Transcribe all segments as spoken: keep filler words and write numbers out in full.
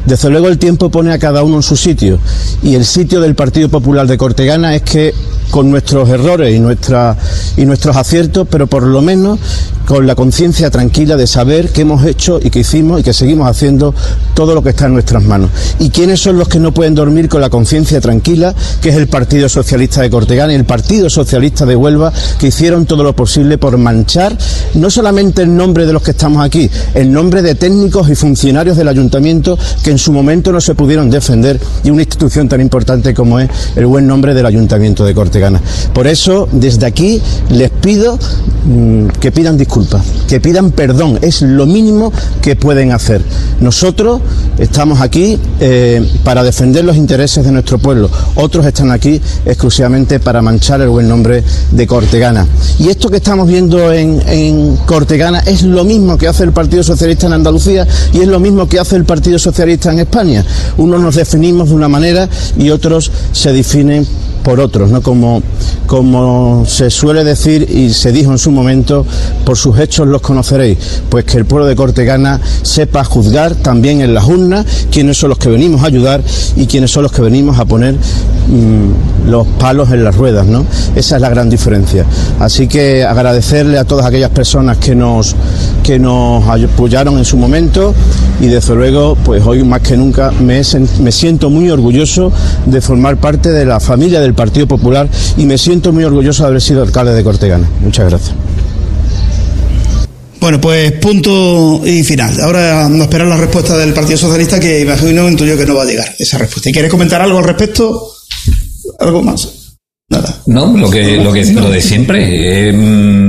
Desde luego el tiempo pone a cada uno en su sitio, y el sitio del Partido Popular de Cortegana es que, con nuestros errores y, nuestra, y nuestros aciertos, pero por lo menos con la conciencia tranquila de saber que hemos hecho y que hicimos y que seguimos haciendo todo lo que está en nuestras manos. ¿Y quiénes son los que no pueden dormir con la conciencia tranquila? Que es el Partido Socialista de Cortegana y el Partido Socialista de Huelva, que hicieron todo lo posible por manchar no solamente el nombre de los que estamos aquí, el nombre de técnicos y funcionarios del ayuntamiento que en su momento no se pudieron defender, y una institución tan importante como es el buen nombre del ayuntamiento de Cortegana. Por eso, desde aquí les pido mmm, que pidan disculpas, que pidan perdón, es lo mínimo que pueden hacer. Nosotros estamos aquí eh, para defender los intereses de nuestro pueblo, otros están aquí exclusivamente para manchar el buen nombre de Cortegana. Y esto que estamos viendo en, en Cortegana es lo mismo que hace el Partido Socialista en Andalucía y es lo mismo que hace el Partido Socialista en España. Unos nos definimos de una manera y otros se definen por otros, ¿no? Como, como se suele decir y se dijo en su momento, por sus hechos los conoceréis. Pues que el pueblo de Cortegana sepa juzgar también en las urnas quiénes son los que venimos a ayudar y quiénes son los que venimos a poner mmm, los palos en las ruedas, ¿no? Esa es la gran diferencia. Así que agradecerle a todas aquellas personas que nos, que nos apoyaron en su momento, y desde luego, pues hoy más que nunca me, me siento muy orgulloso de formar parte de la familia del Partido Popular, y me siento muy orgulloso de haber sido alcalde de Cortegana. Muchas gracias. Bueno, pues punto y final. Ahora vamos a esperar la respuesta del Partido Socialista, que imagino, intuyo que no va a llegar esa respuesta. ¿Y quieres comentar algo al respecto? ¿Algo más? Nada. No, lo que lo que lo de siempre. Eh,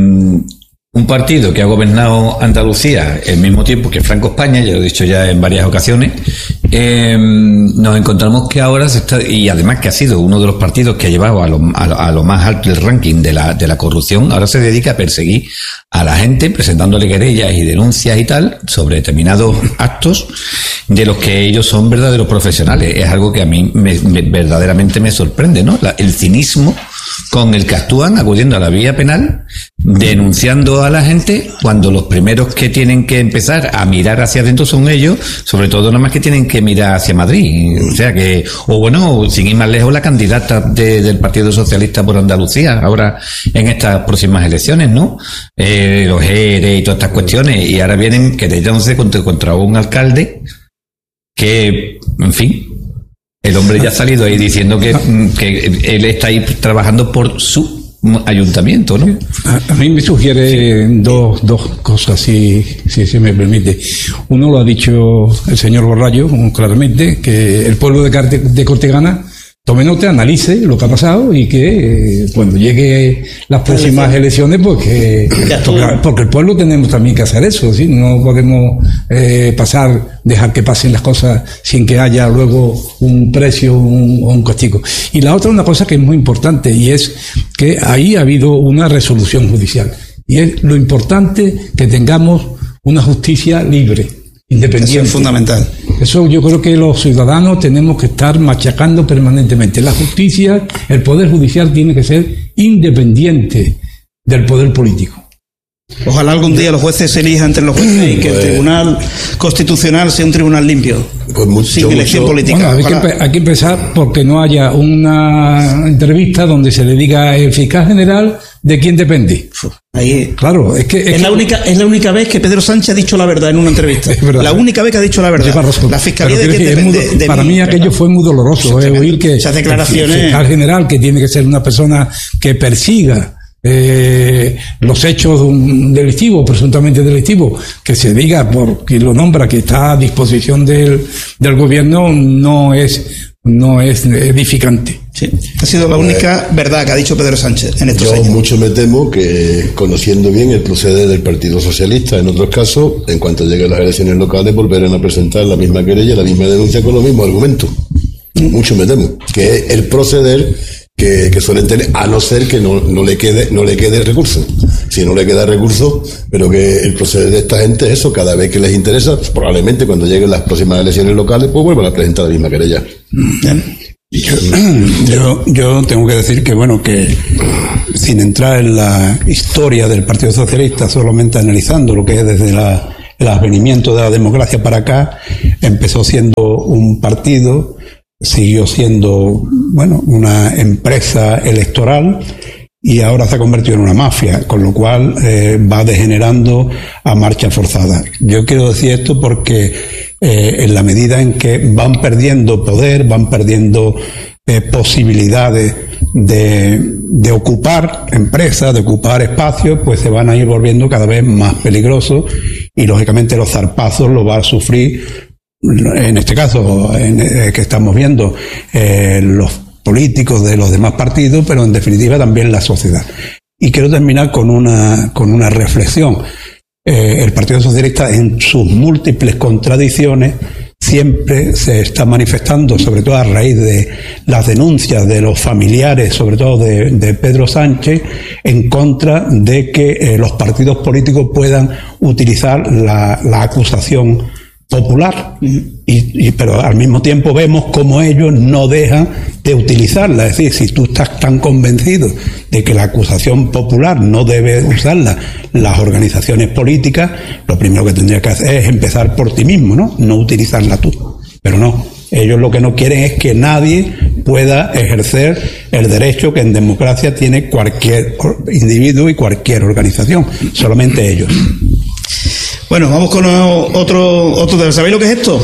un partido que ha gobernado Andalucía al mismo tiempo que Franco España, ya lo he dicho ya en varias ocasiones, eh, nos encontramos que ahora se está, y además que ha sido uno de los partidos que ha llevado a lo, a lo, a lo más alto del ranking de la, de la corrupción, ahora se dedica a perseguir a la gente presentándole querellas y denuncias y tal sobre determinados actos de los que ellos son verdaderos profesionales. Es algo que a mí me, me, verdaderamente me sorprende, ¿no? La, el cinismo con el que actúan, acudiendo a la vía penal, denunciando a la gente, cuando los primeros que tienen que empezar a mirar hacia adentro son ellos, sobre todo nada más que tienen que mirar hacia Madrid. O sea que, o bueno, sin ir más lejos, la candidata de, del Partido Socialista por Andalucía, ahora en estas próximas elecciones, ¿no? Eh, los E R E y todas estas cuestiones, y ahora vienen querellándose contra, contra un alcalde que, en fin, el hombre ya ha salido ahí diciendo que, que él está ahí trabajando por su ayuntamiento, ¿no? A, a mí me sugiere dos, dos cosas, si, si se me permite. Uno lo ha dicho el señor Borrallo, claramente, que el pueblo de, Carte, de Cortegana tome nota, analice lo que ha pasado y que eh, cuando llegue las próximas elecciones, pues que porque, porque el pueblo tenemos también que hacer eso, ¿sí? No podemos eh, pasar, dejar que pasen las cosas sin que haya luego un precio o un, un castigo. Y la otra, una cosa que es muy importante, y es que ahí ha habido una resolución judicial, y es lo importante que tengamos una justicia libre, independiente. Eso es fundamental. Eso yo creo que los ciudadanos tenemos que estar machacando permanentemente. La justicia, el poder judicial tiene que ser independiente del poder político. Ojalá algún día los jueces se elijan entre los jueces y que pues, el Tribunal Constitucional sea un tribunal limpio, pues mucho, sin elección mucho. política. Bueno, hay, que, hay que empezar porque no haya una entrevista donde se le diga al fiscal general de quién depende. Ahí, claro, es que es, es que, la única es la única vez que Pedro Sánchez ha dicho la verdad en una entrevista. La única vez que ha dicho la verdad. La fiscalía de quién depende. Muy, de para mí, mí aquello ¿verdad? fue muy doloroso, eh, oír que esas declaraciones. El fiscal general, que tiene que ser una persona que persiga Eh, los hechos delictivos, presuntamente delictivos, que se diga por quien lo nombra que está a disposición del, del gobierno, no es no es edificante. Sí, ha sido la única verdad que ha dicho Pedro Sánchez en estos Yo años. Mucho me temo que, conociendo bien el proceder del Partido Socialista, en otros casos, en cuanto lleguen las elecciones locales, volverán a presentar la misma querella, la misma denuncia con los mismos argumentos. Mm. Mucho me temo que es el proceder que, que suelen tener, a no ser que no, no le quede no le quede recurso. Si no le queda recurso, pero que el proceder de esta gente es eso, cada vez que les interesa, pues probablemente cuando lleguen las próximas elecciones locales, pues vuelvan a presentar la misma querella. Yo, yo tengo que decir que, bueno, que sin entrar en la historia del Partido Socialista, solamente analizando lo que es desde la el advenimiento de la democracia para acá, empezó siendo un partido, siguió siendo, bueno, una empresa electoral y ahora se ha convertido en una mafia, con lo cual eh, va degenerando a marcha forzada. Yo quiero decir esto porque eh, en la medida en que van perdiendo poder, van perdiendo eh, posibilidades de, de ocupar empresas, de ocupar espacios, pues se van a ir volviendo cada vez más peligrosos y lógicamente los zarpazos los va a sufrir, en este caso en, eh, que estamos viendo, eh, los políticos de los demás partidos, pero en definitiva también la sociedad. Y quiero terminar con una, con una reflexión. Eh, el Partido Socialista, en sus múltiples contradicciones, siempre se está manifestando, sobre todo a raíz de las denuncias de los familiares, sobre todo de, de Pedro Sánchez, en contra de que eh, los partidos políticos puedan utilizar la, la acusación popular, y, y, pero al mismo tiempo vemos como ellos no dejan de utilizarla. Es decir, si tú estás tan convencido de que la acusación popular no debe usarla las organizaciones políticas, lo primero que tendrías que hacer es empezar por ti mismo, ¿no? No utilizarla tú. Pero no, ellos lo que no quieren es que nadie pueda ejercer el derecho que en democracia tiene cualquier individuo y cualquier organización, solamente ellos. Bueno, vamos con otro, otro de, ¿sabéis lo que es esto?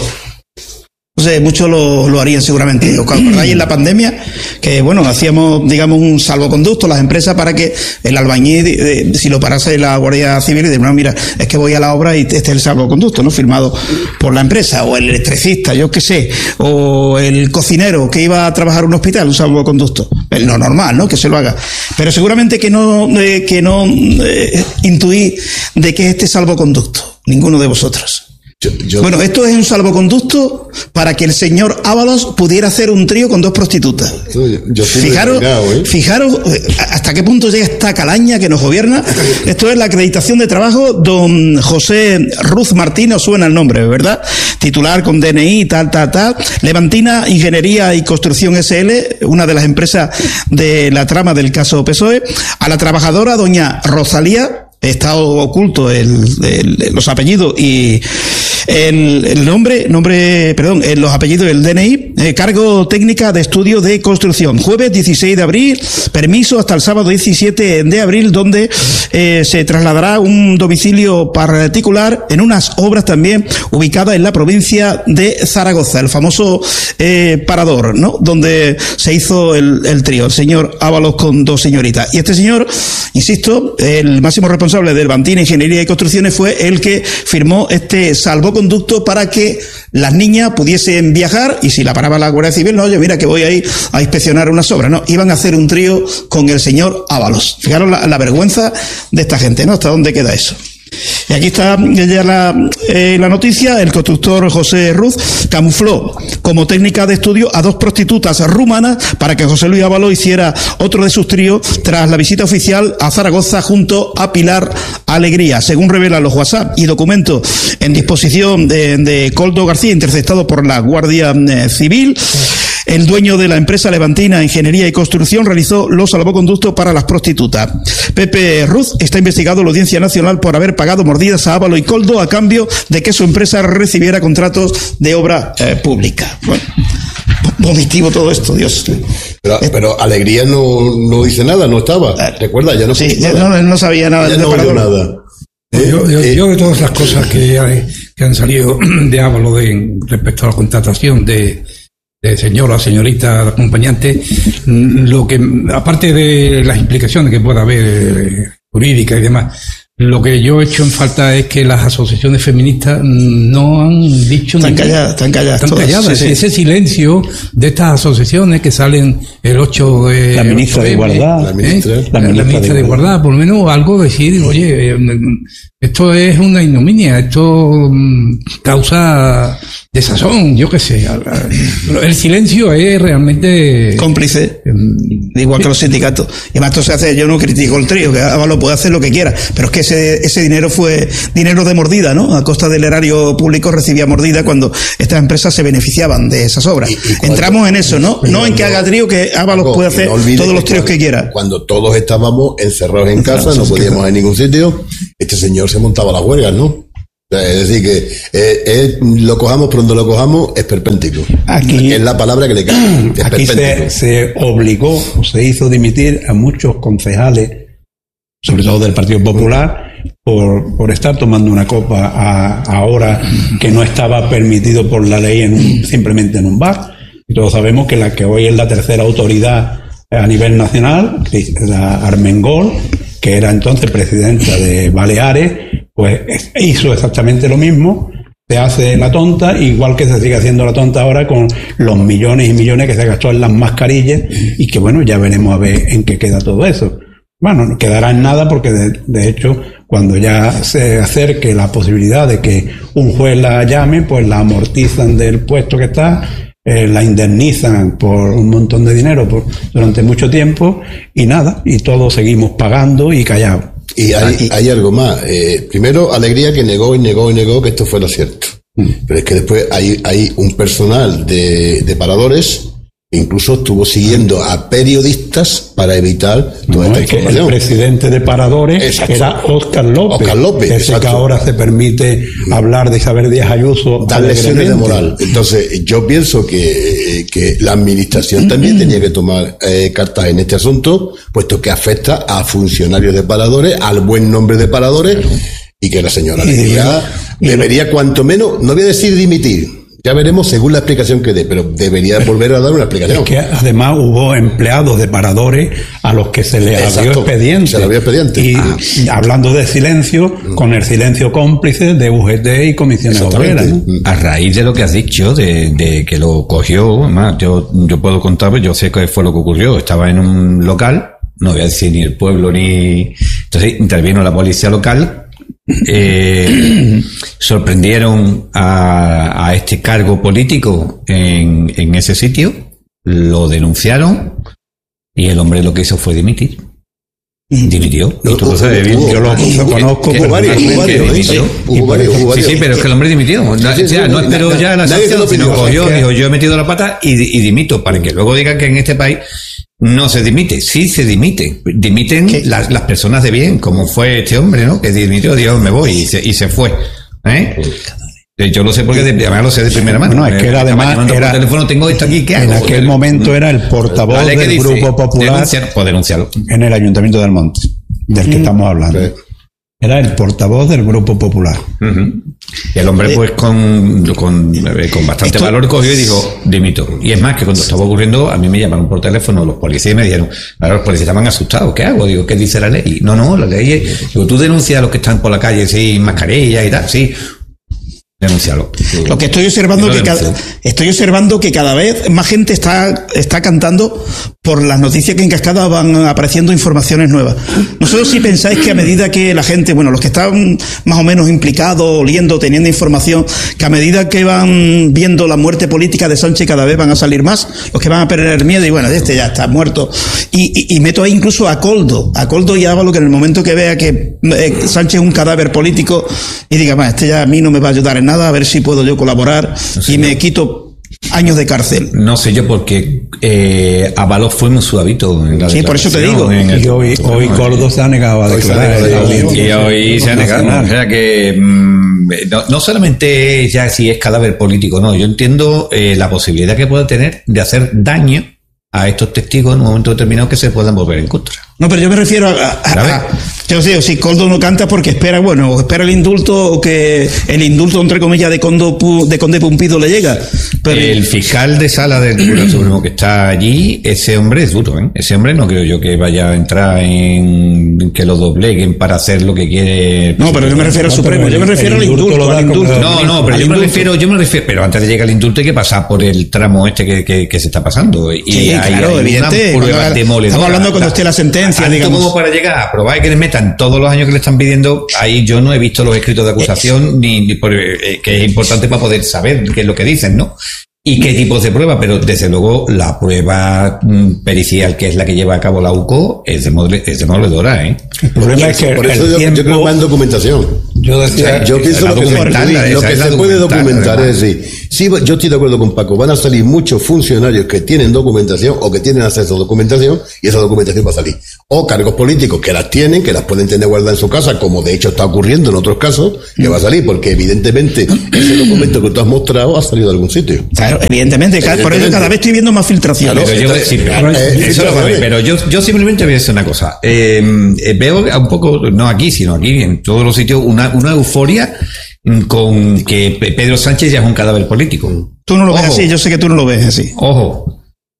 No sé, muchos lo, lo harían seguramente. ¿Os acordáis en la pandemia? Que, bueno, hacíamos, digamos, un salvoconducto a las empresas para que el albañil, eh, si lo parase la Guardia Civil, y de bueno, mira, es que voy a la obra y este es el salvoconducto, ¿no? Firmado por la empresa, o el electricista, yo qué sé, o el cocinero que iba a trabajar en un hospital, un salvoconducto. Es lo normal, ¿no? Que se lo haga. Pero seguramente que no, eh, que no eh, intuí de qué es este salvoconducto. Ninguno de vosotros. Yo, yo... Bueno, esto es un salvoconducto para que el señor Ábalos pudiera hacer un trío con dos prostitutas. Yo, yo fijaros, ¿eh? fijaros hasta qué punto llega esta calaña que nos gobierna. Esto es la acreditación de trabajo, don José Ruz Martínez, os suena el nombre, ¿verdad? Titular con D N I, tal, tal, tal. Levantina Ingeniería y Construcción S L, una de las empresas de la trama del caso P S O E. A la trabajadora, doña Rosalía, está oculto el, el, los apellidos y el, el nombre, nombre, perdón, los apellidos y el D N I, eh, cargo técnica de estudio de construcción. Jueves dieciséis de abril, permiso hasta el sábado diecisiete de abril, donde eh, se trasladará un domicilio particular en unas obras también ubicadas en la provincia de Zaragoza, el famoso eh, parador, ¿no? Donde se hizo el, el trío, el señor Ábalos con dos señoritas. Y este señor, insisto, el máximo responsable del Levantina Ingeniería y Construcciones fue el que firmó este salvoconducto para que las niñas pudiesen viajar, y si la paraba la Guardia Civil, no, oye, mira que voy a ir a inspeccionar unas obras, no, iban a hacer un trío con el señor Ábalos. Fijaros la, la vergüenza de esta gente, ¿no? ¿Hasta dónde queda eso? Y aquí está ya la, eh, la noticia. El constructor José Ruz camufló como técnica de estudio a dos prostitutas rumanas para que José Luis Ábalos hiciera otro de sus tríos tras la visita oficial a Zaragoza junto a Pilar Alegría. Según revelan los WhatsApp y documentos en disposición de, de Coldo García, interceptado por la Guardia eh, Civil, el dueño de la empresa Levantina Ingeniería y Construcción realizó los salvoconductos para las prostitutas. Pepe Ruz está investigado en la Audiencia Nacional por haber pagado mordidas a Ábalos y Coldo a cambio de que su empresa recibiera contratos de obra eh, pública. Bueno, positivo todo esto, Dios. Pero, pero Alegría no, no dice nada, no estaba. ¿Recuerda? Ya no sí, ya no, no sabía nada. Ya no oyó nada. Eh, yo, yo, eh, yo de todas las cosas que, hay, que han salido de Ábalos de, respecto a la contratación de de señora, señorita, acompañante, lo que, aparte de las implicaciones que pueda haber eh, jurídicas y demás, lo que yo he hecho en falta es que las asociaciones feministas no han dicho están calladas, están calladas, están calladas. Sí, sí. Ese silencio de estas asociaciones que salen el ocho de la ministra de Igualdad, la ministra, ¿eh? la, la ministra, ministra de Igualdad, por lo menos algo decir, oye, esto es una ignominia, esto causa desazón, yo qué sé. El silencio es realmente cómplice, igual que los sindicatos. Y además esto se hace, yo no critico el trío, que Ábalos puede hacer lo que quiera, pero es que ese, ese dinero fue dinero de mordida, ¿no? A costa del erario público recibía mordida cuando estas empresas se beneficiaban de esas obras. ¿Y, y Entramos en eso, ¿no? No en que haga trío, que Ábalos no, puede hacer no todos los tríos que, cuando, que quiera. Cuando todos estábamos encerrados en casa, no podíamos ir a ningún sitio, este señor se montaba las huelgas, ¿no? Es decir, que eh, es, lo cojamos por donde lo cojamos, es perpéntico. Aquí, es la palabra que le cae. Es aquí se, se obligó, o se hizo dimitir a muchos concejales, sobre todo del Partido Popular, por, por estar tomando una copa a, a hora que no estaba permitido por la ley en un, simplemente en un bar. Y todos sabemos que la que hoy es la tercera autoridad a nivel nacional, la Armengol, que era entonces presidenta de Baleares, pues hizo exactamente lo mismo, se hace la tonta, igual que se sigue haciendo la tonta ahora con los millones y millones que se gastó en las mascarillas, y que bueno, ya veremos a ver en qué queda todo eso. Bueno, no quedará en nada porque de, de hecho, cuando ya se acerque la posibilidad de que un juez la llame, pues la amortizan del puesto que está, eh, la indemnizan por un montón de dinero por, durante mucho tiempo, y nada, y todos seguimos pagando y callados. Y hay, hay algo más. Eh, primero, Alegría, que negó y negó y negó que esto fuera cierto. Mm. Pero es que después hay, hay un personal de, de paradores, incluso estuvo siguiendo a periodistas para evitar toda no, esta es que información. El presidente de paradores exacto. Era Óscar López. Óscar López, ese que ahora se permite hablar de Isabel Díaz Ayuso. Dar lecciones de moral. Entonces, yo pienso que, que la administración también tenía que tomar eh, cartas en este asunto, puesto que afecta a funcionarios de paradores, al buen nombre de paradores, y que la señora Alegría debería, cuanto menos, no voy a decir dimitir, ya veremos según la explicación que dé, pero debería volver a dar una explicación. Es que además hubo empleados de paradores a los que se les abrió expediente. Se le abrió expediente. Y ah. hablando de silencio, mm. con el silencio cómplice de U G T y comisiones obreras, ¿no? A raíz de lo que has dicho, de, de que lo cogió, además, yo, yo puedo contar, pues yo sé qué fue lo que ocurrió. Estaba en un local, no voy a decir ni el pueblo ni... Entonces intervino la policía local. Eh, sorprendieron a, a este cargo político en, en ese sitio, lo denunciaron y el hombre lo que hizo fue dimitir. Dimitió. No, y tú lo sabes bien. Yo lo, lo conozco. Hubo varios, hubo varios. Sí, sí, pero es que el hombre dimitió. No, sí, sí, no esperó ya la sanción, sino cogió, dijo, yo he metido la pata y, y dimito, para que luego digan que en este país no se dimite. Sí se dimite. Dimiten las, las personas de bien, como fue este hombre, ¿no? Que dimitió, dijo, me voy, y se, y se fue. ¿Eh? Yo lo sé porque de, además lo sé de primera mano. No, es que era además era, por teléfono, tengo esto aquí, ¿qué hago? En aquel momento era el portavoz vale, del dice? Grupo Popular Denunciar, pues denunciarlo. En el Ayuntamiento del Monte, del que mm. estamos hablando. Sí. Era el portavoz del Grupo Popular. Uh-huh. Y el hombre, pues, con, con, con bastante Esto... valor cogió y dijo, dimito. Y es más, que cuando estaba ocurriendo, a mí me llamaron por teléfono los policías y me dijeron, ahora los policías estaban asustados, ¿qué hago? Digo, ¿qué dice la ley? No, no, la ley es, digo, tú denuncias a los que están por la calle sin mascarilla y tal, sí. Denunciarlo. Lo que estoy observando que cada, estoy observando que cada vez más gente está está cantando por las noticias que en cascada van apareciendo informaciones nuevas. No sé si pensáis que a medida que la gente, bueno, los que están más o menos implicados, oliendo, teniendo información, que a medida que van viendo la muerte política de Sánchez cada vez van a salir más, los que van a perder miedo y bueno, este ya está muerto. Y, y, y meto ahí incluso a Coldo, a Coldo y a Ábalos, que en el momento que vea que eh, Sánchez es un cadáver político y diga, bueno, este ya a mí no me va a ayudar en nada, a ver si puedo yo colaborar no sé, y me no. quito años de cárcel. No sé yo, porque eh, Ábalos fue muy suavito. En la sí, por eso te digo. El, y hoy, hoy Coldo se ha negado a declarar. Y hoy se ha negado. O sea que mmm, no, no solamente ya si es cadáver político, no. Yo entiendo eh, la posibilidad que puede tener de hacer daño a estos testigos en un momento determinado que se puedan volver en contra. No, pero yo me refiero a... a, a, a yo sé, si Coldo no canta porque espera, bueno, o espera el indulto o que el indulto, entre comillas, de, Condo, de Conde Pumpido le llega. Pero... El fiscal de sala del Tribunal Supremo que está allí, ese hombre es duro, ¿eh? Ese hombre no creo yo que vaya a entrar en que lo dobleguen para hacer lo que quiere. No, pero yo me refiero al Supremo, yo me refiero al indulto. Al indulto. No, no, pero yo me refiero, yo me refiero, pero antes de llegar al indulto hay que pasar por el tramo este que, que, que se está pasando. Y sí, hay, claro, hay evidente. Una prueba estamos hablando cuando esté la sentencia, digamos. Como para llegar a probar que les metan todos los años que le están pidiendo, ahí yo no he visto los escritos de acusación, es. ni, ni por, eh, que es importante para poder saber qué es lo que dicen, ¿no? Y qué tipos de pruebas, pero desde luego la prueba mm, pericial, que es la que lleva a cabo la U C O, es, demole, es demoledora, ¿eh? El problema es que por eso el yo, tiempo, yo creo que va en documentación. Yo decía, yo pienso lo que se, lo que se puede documentar además. es decir, sí, yo estoy de acuerdo con Paco, van a salir muchos funcionarios que tienen documentación o que tienen acceso a documentación y esa documentación va a salir. O cargos políticos que las tienen, que las pueden tener guardadas en su casa, como de hecho está ocurriendo en otros casos, que va a salir, porque evidentemente ese documento que tú has mostrado ha salido de algún sitio. Claro, evidentemente, evidentemente. Por eso cada vez estoy viendo más filtraciones. Pero yo, sí, pero, eh, eso lo vale, pero yo, yo simplemente voy a decir una cosa. Eh, veo un poco, no aquí, sino aquí, en todos los sitios, una, una euforia con que Pedro Sánchez ya es un cadáver político. Tú no lo ves Ojo. así, yo sé que tú no lo ves así. Ojo.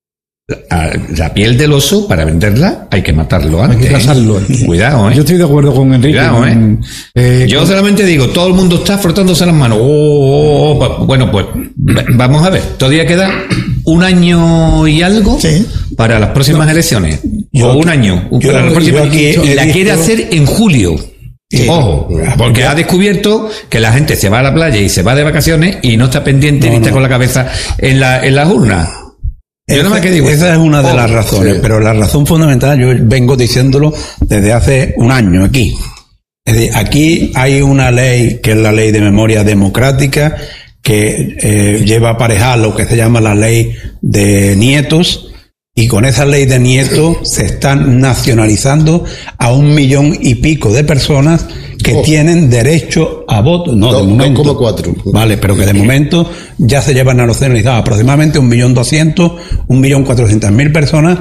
La, la piel del oso, para venderla, hay que matarlo antes. Hay que cazarlo. ¿eh? Cuidado, ¿eh? Yo estoy de acuerdo con Enrique. Cuidado, ¿eh? eh Yo con... solamente digo, todo el mundo está frotándose las manos. Oh, oh, oh. Bueno, pues vamos a ver. Todavía queda un año y algo sí. para las próximas no. elecciones. Yo, o un año. Yo, para las próximas. Y la visto... quiere hacer en julio. Sí. Ojo, porque ha descubierto que la gente se va a la playa y se va de vacaciones y no está pendiente no, ni está no. con la cabeza en la en las urnas. Yo esa, que digo, esa es una de oh, las razones, sí. pero la razón fundamental, yo vengo diciéndolo desde hace un año aquí. Es decir, aquí hay una ley que es la ley de memoria democrática que eh, lleva aparejada lo que se llama la ley de nietos, y con esa ley de nietos se están nacionalizando a un millón y pico de personas que oh. tienen derecho a voto. No, de momento. dos coma cuatro. Vale, pero que de momento ya se llevan nacionalizadas aproximadamente un millón doscientos, un millón cuatrocientas mil personas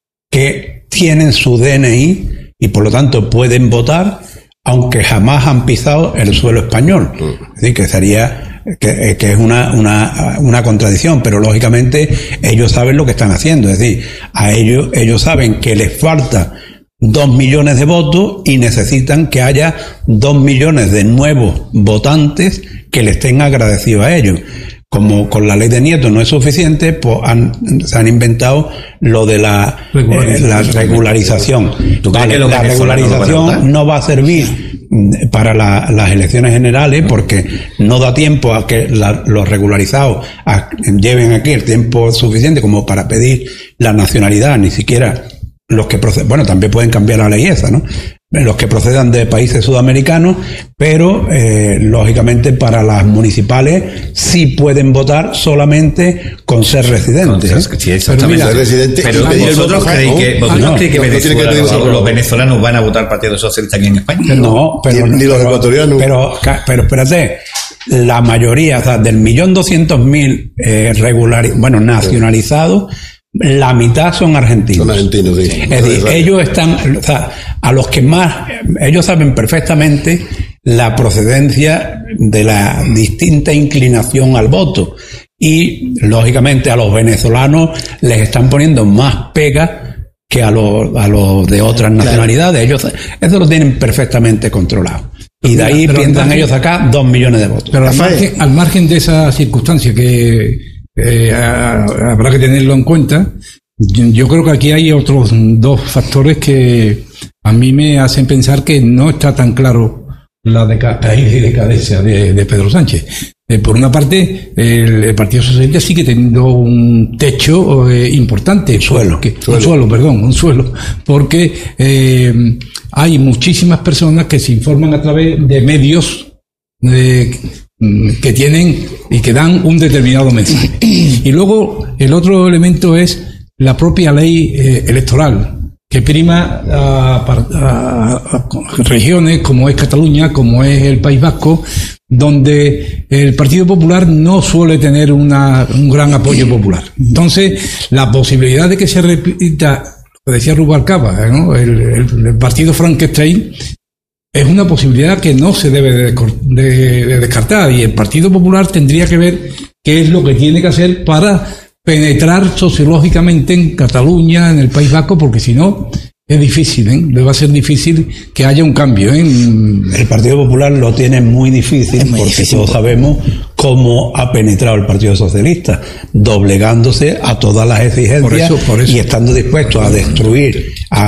que tienen su D N I y por lo tanto pueden votar, aunque jamás han pisado el suelo español. Es decir, que sería... Que, que es una, una, una contradicción, pero lógicamente ellos saben lo que están haciendo, es decir, a ellos, ellos saben que les falta dos millones de votos y necesitan que haya dos millones de nuevos votantes que les estén agradecidos a ellos. Como con la ley de nietos no es suficiente, pues han, se han inventado lo de la regularización. Eh, la regularización. Vale, la regularización no va a servir para la, las elecciones generales porque no da tiempo a que la, los regularizados a, lleven aquí el tiempo suficiente como para pedir la nacionalidad, ni siquiera los que proceden, bueno, también pueden cambiar la ley esa, ¿no? Los que procedan de países sudamericanos, pero eh, lógicamente para las municipales sí pueden votar solamente con ser residentes. ¿eh? Sí, exactamente. Pero, residente, pero vosotros creéis que, ¿vosotros no, creéis que, no, Venezuela, que los, los venezolanos van a votar Partido Socialista aquí en España? Pero, no, pero, ni, ni los pero, ecuatorianos. Pero, pero espérate, la mayoría, o sea, del millón doscientos mil eh, regular, bueno, nacionalizados, la mitad son argentinos. Son argentinos, sí. Es decir, ellos están, o sea, a los que más, ellos saben perfectamente la procedencia de la distinta inclinación al voto. Y, lógicamente, a los venezolanos les están poniendo más pega que a los, a los de otras nacionalidades. Ellos, eso lo tienen perfectamente controlado. Y de ahí piensan margen, ellos acá dos millones de votos. Pero al margen, al margen de esa circunstancia que Eh, habrá que tenerlo en cuenta. Yo, yo creo que aquí hay otros dos factores que a mí me hacen pensar que no está tan claro la deca- decadencia de, de Pedro Sánchez. Eh, por una parte, el, el Partido Socialista sigue teniendo un techo eh, importante. Suelo, porque, suelo. Un suelo, perdón, un suelo. Porque eh, hay muchísimas personas que se informan a través de medios de que tienen y que dan un determinado mensaje. Y luego el otro elemento es la propia ley eh, electoral, que prima a, a, a regiones como es Cataluña, como es el País Vasco, donde el Partido Popular no suele tener una, un gran apoyo popular. Entonces, la posibilidad de que se repita, lo que decía Rubalcaba, ¿no? el, el, el partido Frankenstein, es una posibilidad que no se debe de, de, de descartar, y el Partido Popular tendría que ver qué es lo que tiene que hacer para penetrar sociológicamente en Cataluña, en el País Vasco, porque si no es difícil, ¿eh? Le va a ser difícil que haya un cambio, ¿eh? El Partido Popular lo tiene muy difícil muy porque difícil. Todos sabemos cómo ha penetrado el Partido Socialista, doblegándose a todas las exigencias por eso, por eso. Y estando dispuesto a destruir, a,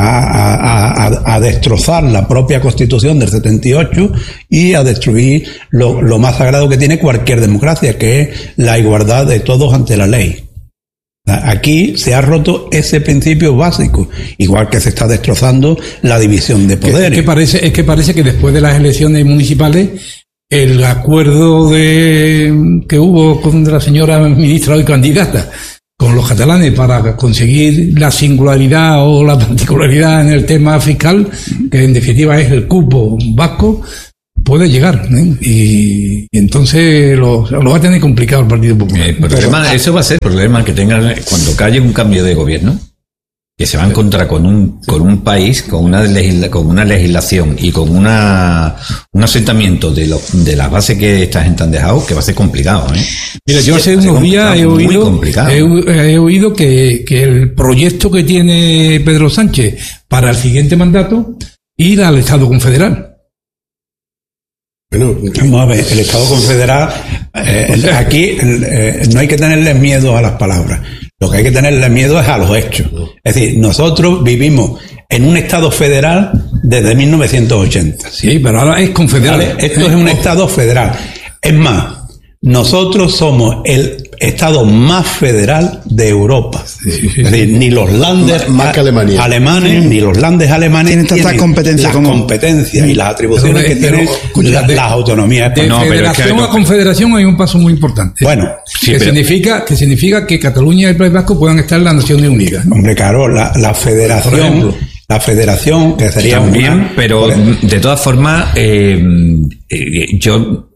a, a, a destrozar la propia Constitución del setenta y ocho y a destruir lo, lo más sagrado que tiene cualquier democracia, que es la igualdad de todos ante la ley. Aquí se ha roto ese principio básico, igual que se está destrozando la división de poderes. Es que parece, es que parece que después de las elecciones municipales, el acuerdo de que hubo con la señora ministra hoy candidata con los catalanes para conseguir la singularidad o la particularidad en el tema fiscal, que en definitiva es el cupo vasco, puede llegar, ¿eh? y, y entonces lo, lo va a tener complicado el Partido Popular. El problema, Pero, eso va a ser el problema que tengan cuando calle un cambio de gobierno, que se va a encontrar con un con un país con una legisla, con una legislación y con una un asentamiento de los de las bases que esta gente han dejado, que va a ser complicado, ¿eh? Mira, yo hace unos días he oído he, he oído que, que el proyecto que tiene Pedro Sánchez para el siguiente mandato ir al Estado confederal. Bueno, vamos a ver, el Estado confederal, eh, aquí eh, no hay que tenerle miedo a las palabras, lo que hay que tenerle miedo es a los hechos. Es decir, nosotros vivimos en un Estado federal desde mil novecientos ochenta. Sí, pero ahora es confederal. ¿Vale? Esto es un Estado federal. Es más, nosotros somos el Estado más federal de Europa. Sí, sí, sí. Es decir, ni los landes más, más que Alemania. alemanes, sí. ni los landes alemanes tienen tanta competencia las como... competencias y las atribuciones pero, que tienen pero, la, de, las autonomías. De no, federación pero es que... a confederación hay un paso muy importante. Bueno, sí, que, pero... significa, que significa que Cataluña y el País Vasco puedan estar en las Naciones Unidas, ¿no? Hombre, claro, la, la federación... La federación, que sería también, una... pero de todas formas, eh, eh, yo...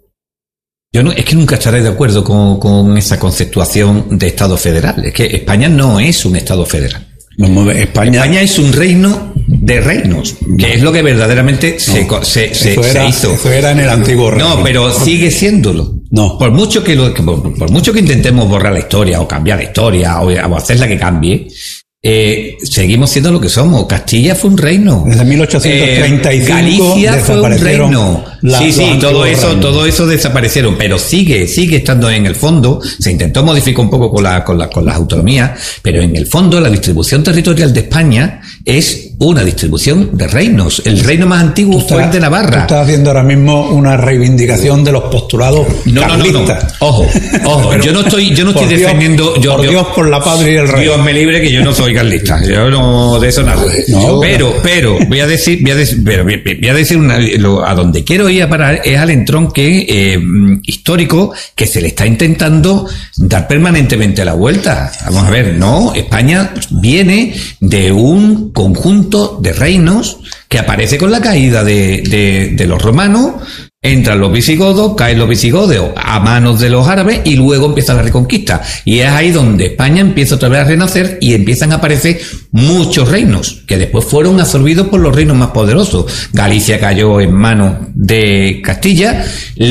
Yo no, es que nunca estaré de acuerdo con, con esa conceptuación de Estado federal. Es que España no es un Estado federal. España, España es un reino de reinos, que es lo que verdaderamente no, se, se, se, era, se hizo. Eso era en el antiguo reino. No, pero sigue siéndolo. No. Por mucho que lo, por, por mucho que intentemos borrar la historia o cambiar la historia o, o hacerla que cambie, Eh, seguimos siendo lo que somos. Castilla fue un reino. Desde mil ochocientos treinta y cinco eh, Galicia fue un reino. La, sí, sí, todo eso, reinos. todo eso desaparecieron, pero sigue, sigue estando en el fondo. Se intentó modificar un poco con la, con la, con las autonomías, pero en el fondo la distribución territorial de España es una distribución de reinos. El reino más antiguo fue el de Navarra. Tú estás haciendo ahora mismo una reivindicación de los postulados no, carlistas. No, no, no. Ojo, ojo. Yo no estoy, yo no estoy Dios, defendiendo. Yo, por yo, Dios, por la patria y el rey. Dios me libre que yo no soy carlista. Yo no de eso nada. No, pero, pero voy a decir, voy a decir, pero voy a decir una, lo, a donde quiero ir a parar es al entronque eh, histórico que se le está intentando dar permanentemente la vuelta. Vamos a ver, no, España viene de un conjunto de reinos que aparece con la caída de, de, de los romanos. Entran los visigodos, caen los visigodos a manos de los árabes y luego empieza la reconquista. Y es ahí donde España empieza otra vez a renacer y empiezan a aparecer muchos reinos que después fueron absorbidos por los reinos más poderosos. Galicia cayó en manos de Castilla,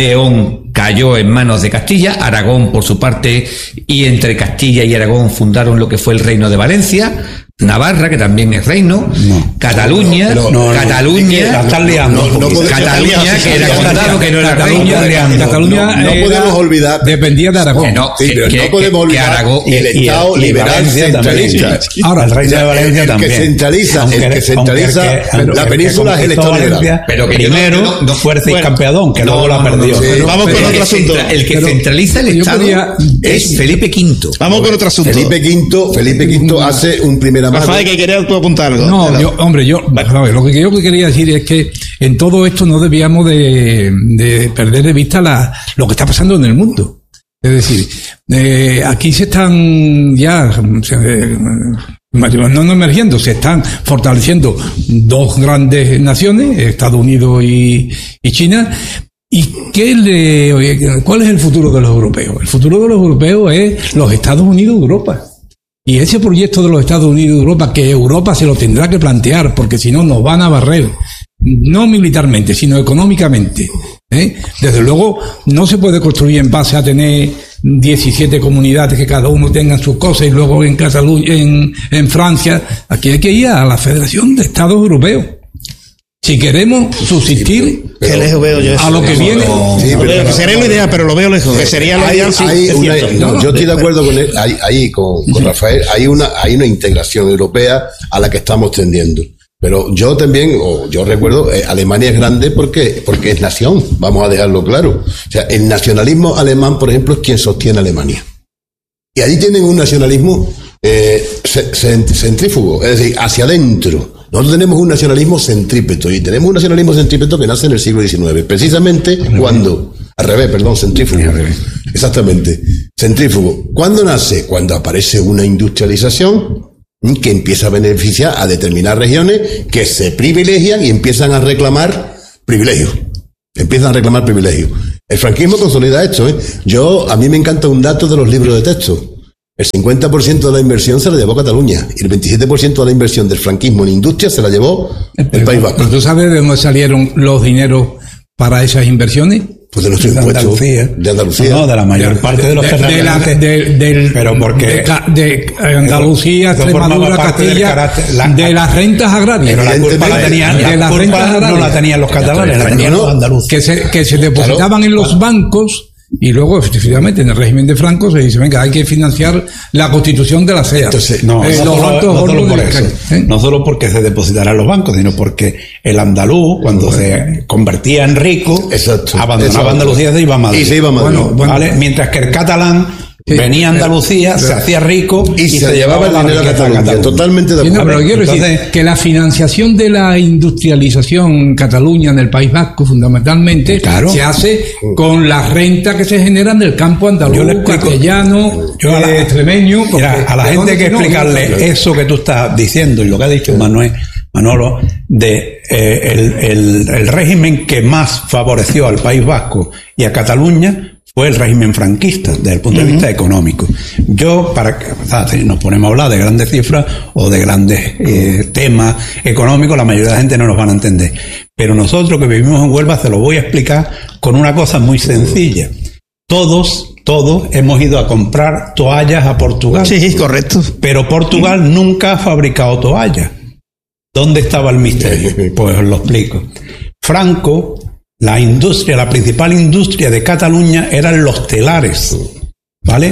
León cayó en manos de Castilla, Aragón por su parte, y entre Castilla y Aragón fundaron lo que fue el reino de Valencia. Navarra, que también es reino, no, Cataluña, no, no, Cataluña, no, liando, no, no, Cataluña, que era condado, que no era Cataluña, reino, Cataluña no, no era, podemos olvidar, dependía de Aragón, que no, sí, pero que, no podemos que, olvidar que Aragón, y el Estado y, liberal y centralista. Ahora el reino de Valencia el también, que centraliza, el que centraliza la península es el Estado liberal. Pero que primero no fuerza y campeadón, que luego la perdió. Vamos con otro asunto. El que centraliza el Estado es Felipe Quinto. Vamos con otro asunto. Felipe Quinto, Felipe Quinto hace un primer amado. ¿Tú apuntar algo? No, yo, hombre, yo, bueno, lo que yo quería decir es que en todo esto no debíamos de, de perder de vista la, lo que está pasando en el mundo. Es decir, eh, aquí se están ya, se, no, no emergiendo, se están fortaleciendo dos grandes naciones, Estados Unidos y, y China. ¿Y qué le, cuál es el futuro de los europeos? El futuro de los europeos es los Estados Unidos de Europa. Y ese proyecto de los Estados Unidos de Europa, que Europa se lo tendrá que plantear, porque si no nos van a barrer, no militarmente, sino económicamente, ¿eh? Desde luego, no se puede construir en base a tener diecisiete comunidades que cada uno tenga sus cosas y luego en Cataluña, en, en Francia. Aquí hay que ir a la Federación de Estados Europeos. Si queremos subsistir que lejos veo yo eso. a lo que viene, no, sí, pero, que sería lo ideal, pero lo veo lejos. Que sería lo ideal, sí, hay una, no, no, yo estoy de acuerdo con él, ahí, ahí con, con Rafael, hay una, hay una integración europea a la que estamos tendiendo. Pero yo también, o yo recuerdo, eh, Alemania es grande porque, porque es nación, vamos a dejarlo claro. O sea, el nacionalismo alemán, por ejemplo, es quien sostiene a Alemania. Y ahí tienen un nacionalismo eh, centrífugo, es decir, hacia adentro. Nosotros tenemos un nacionalismo centrípeto y tenemos un nacionalismo centrípeto que nace en el siglo diecinueve, precisamente cuando, al revés, perdón, centrífugo, exactamente, centrífugo. ¿Cuándo nace? Cuando aparece una industrialización que empieza a beneficiar a determinadas regiones que se privilegian y empiezan a reclamar privilegios, empiezan a reclamar privilegios. El franquismo consolida esto, ¿eh? Yo, a mí me encanta un dato de los libros de texto. El cincuenta por ciento de la inversión se la llevó Cataluña y el veintisiete por ciento de la inversión del franquismo en industria se la llevó el pero, País Vasco. ¿Pero tú sabes de dónde salieron los dineros para esas inversiones? Pues de nuestros impuestos. Andalucía. De Andalucía. No, de la mayor de, parte de los de, terratenientes. De, de, de, pero porque de, de Andalucía, eso, Extremadura, eso Castilla, carácter, la, de las rentas agrarias. Pero la culpa la tenían, de la las culpa rentas agrarias. No la tenían los catalanes, la tenían los andaluces. Que se, que se depositaban claro. en los bancos. Y luego, efectivamente, en el régimen de Franco se dice, venga, hay que financiar la constitución de la C E A. Entonces, no, eh, no, solo, no, solo por eso, ¿eh? No solo porque se depositaran los bancos, sino porque el andaluz, cuando se convertía en rico, exacto, abandonaba exacto. Andalucía y se iba a Madrid. Y se iba a Madrid. Bueno, bueno, ¿vale? Mientras que el catalán sí, venía a Andalucía, pero, se hacía rico y, y se, se llevaba el dinero a Cataluña. Cataluña. Totalmente de acuerdo. No, pero quiero Entonces, decir que la financiación de la industrialización en Cataluña, en el País Vasco, fundamentalmente, claro. se hace con la renta que se genera en el campo andaluz, castellano, yo a la, eh, extremeño. Mira, a la gente hay que explicarle no, eso que tú estás diciendo y lo que ha dicho sí. Manuel, Manolo, de eh, el, el, el régimen que más favoreció al País Vasco y a Cataluña fue el régimen franquista, desde el punto de vista uh-huh. económico. Yo, para que si nos ponemos a hablar de grandes cifras o de grandes eh, temas económicos, la mayoría de la gente no nos van a entender. Pero nosotros que vivimos en Huelva se lo voy a explicar con una cosa muy sencilla. Todos, todos hemos ido a comprar toallas a Portugal. Sí, correcto. Pero Portugal nunca ha fabricado toallas. ¿Dónde estaba el misterio? Pues os lo explico. Franco... La industria, la principal industria de Cataluña eran los telares, ¿vale?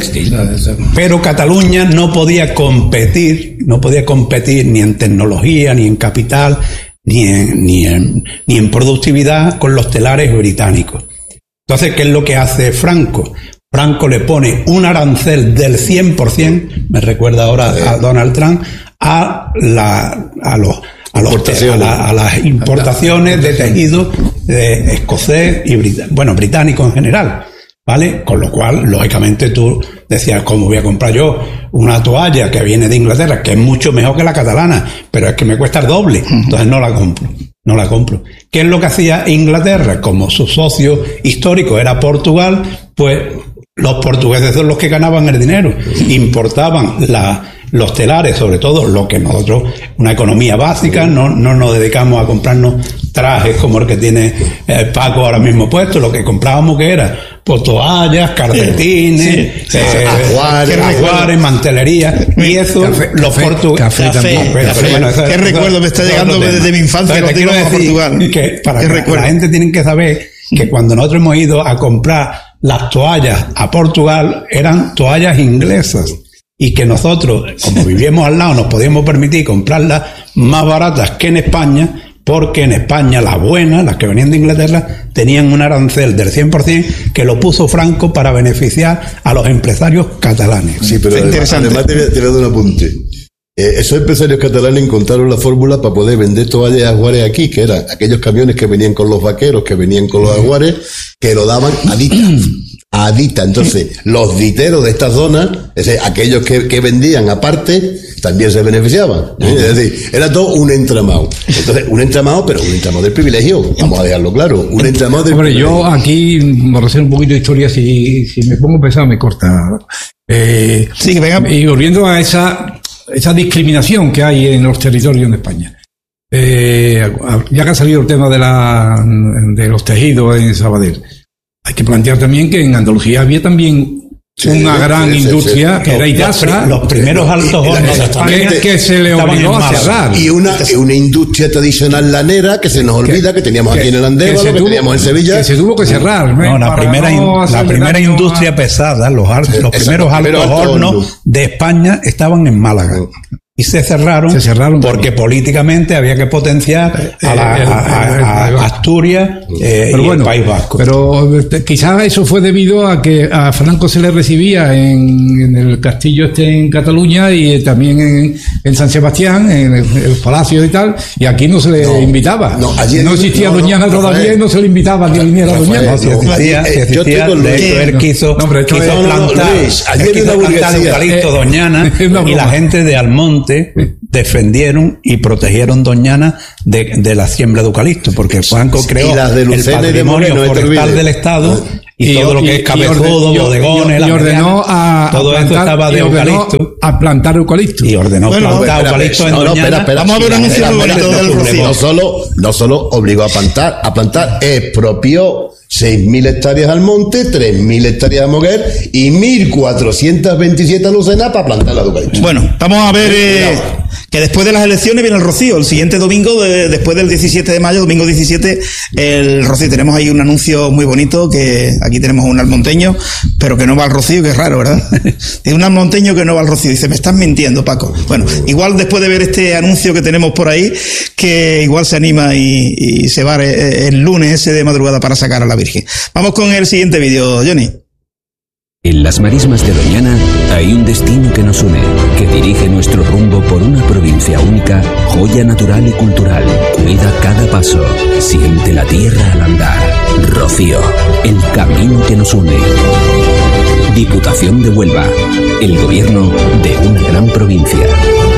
Pero Cataluña no podía competir, no podía competir ni en tecnología, ni en capital, ni en, ni en, ni en productividad con los telares británicos. Entonces, ¿qué es lo que hace Franco? Franco le pone un arancel del cien por ciento, me recuerda ahora a Donald Trump, a, la, a los... A, los te, a, la, a las importaciones de tejido de escocés y brit- bueno, británico en general, ¿vale? Con lo cual, lógicamente, tú decías, ¿cómo voy a comprar yo una toalla que viene de Inglaterra, que es mucho mejor que la catalana, pero es que me cuesta el doble? Entonces no la compro, no la compro. ¿Qué es lo que hacía Inglaterra? Como su socio histórico era Portugal, pues los portugueses son los que ganaban el dinero, importaban la los telares, sobre todo, lo que nosotros, una economía básica, no, no nos dedicamos a comprarnos trajes como el que tiene eh, Paco ahora mismo puesto, lo que comprábamos que era pues, toallas, calcetines, sí, sí, eh, ajuares, ajuares, mantelería, y eso café, los portugueses. Café, café, café, café. Bueno, eso, ¿Qué recuerdo me está llegando desde mi infancia? Pero quiero decir Portugal. Que para que recuerdo? La gente tiene que saber que cuando nosotros hemos ido a comprar las toallas a Portugal, eran toallas inglesas. Y que nosotros, como vivíamos al lado, nos podíamos permitir comprarlas más baratas que en España, porque en España las buenas, las que venían de Inglaterra, tenían un arancel del cien por ciento que lo puso Franco para beneficiar a los empresarios catalanes. Sí, pero además, además te, voy a, te voy a dar un apunte. Eh, esos empresarios catalanes encontraron la fórmula para poder vender toallas y ajuares aquí, que eran aquellos camiones que venían con los vaqueros, que venían con los ajuares, que lo daban a Dita. A Dita. Entonces, los diteros de esta zona, es decir, aquellos que, que vendían aparte, también se beneficiaban. ¿eh? Es decir, era todo un entramado. Entonces, un entramado, pero un entramado del privilegio. Vamos a dejarlo claro. Un entramado del Hombre, privilegio. yo aquí, por hacer un poquito de historia, si, si me pongo pesado, me corta. Eh, sí, venga. Y volviendo a esa, esa discriminación que hay en los territorios de España. Eh, ya que ha salido el tema de, la, de los tejidos en Sabadell, hay que plantear también que en Andalucía había también sí, una gran sí, industria sí, sí. que era Idasa, los primeros altos hornos de España que, que se le obligó a cerrar, y una, una industria tradicional lanera que se nos olvida que, que teníamos que, aquí en el Andévalo, que, que tuvo, teníamos en Sevilla, que se tuvo que cerrar. No, la primera, no la primera industria a... pesada, los, los primeros altos hornos de España estaban en Málaga. y se cerraron, se cerraron porque también. políticamente había que potenciar a, la, a, a, a Asturias eh, pero y bueno, el País Vasco. Pero quizás eso fue debido a que a Franco se le recibía en, en el castillo este en Cataluña y también en, en San Sebastián, en el, el palacio y tal, y aquí no se le no, invitaba. No, no existía no, Doñana no, todavía y no se le invitaba a que viniera Doñana. No, si existía, no, si existía, yo de hecho él quiso, no, quiso es, plantar, Luis, él quiso plantar eucalipto eh, Doñana eh, y la gente de Almonte defendieron y protegieron Doñana de, de la siembra de eucalipto, porque Franco creó el patrimonio forestal del Estado y, y todo y, lo que es cabezudo, bodegones, y, y ordenó a, todo a plantar, esto estaba de eucalipto a plantar eucalipto y ordenó bueno, plantar espera, eucalipto en no, Doñana. No, espera, espera, vamos a ver un anuncio del Rocío. No solo, no solo obligó a plantar, a plantar, expropió seis mil hectáreas al monte, tres mil hectáreas a Moguer y mil cuatrocientas veintisiete a Lucena para plantar la eucalipto. Bueno, vamos a ver eh, que después de las elecciones viene el Rocío. El siguiente domingo, de, después del diecisiete de mayo, domingo diecisiete, el Rocío. Tenemos ahí un anuncio muy bonito, que aquí tenemos un almonteño, pero que no va al Rocío, que es raro, ¿verdad? Es un almonteño que no va al Rocío. Dice, me estás mintiendo, Paco. Bueno, igual después de ver este anuncio que tenemos por ahí, que igual se anima y, y se va el lunes ese de madrugada para sacar a la Virgen. Vamos con el siguiente vídeo, Johnny. En las marismas de Doñana hay un destino que nos une, que dirige nuestro rumbo por una provincia única, joya natural y cultural. Cuida cada paso, siente la tierra al andar. Rocío, el camino que nos une. Diputación de Huelva, el gobierno de una gran provincia.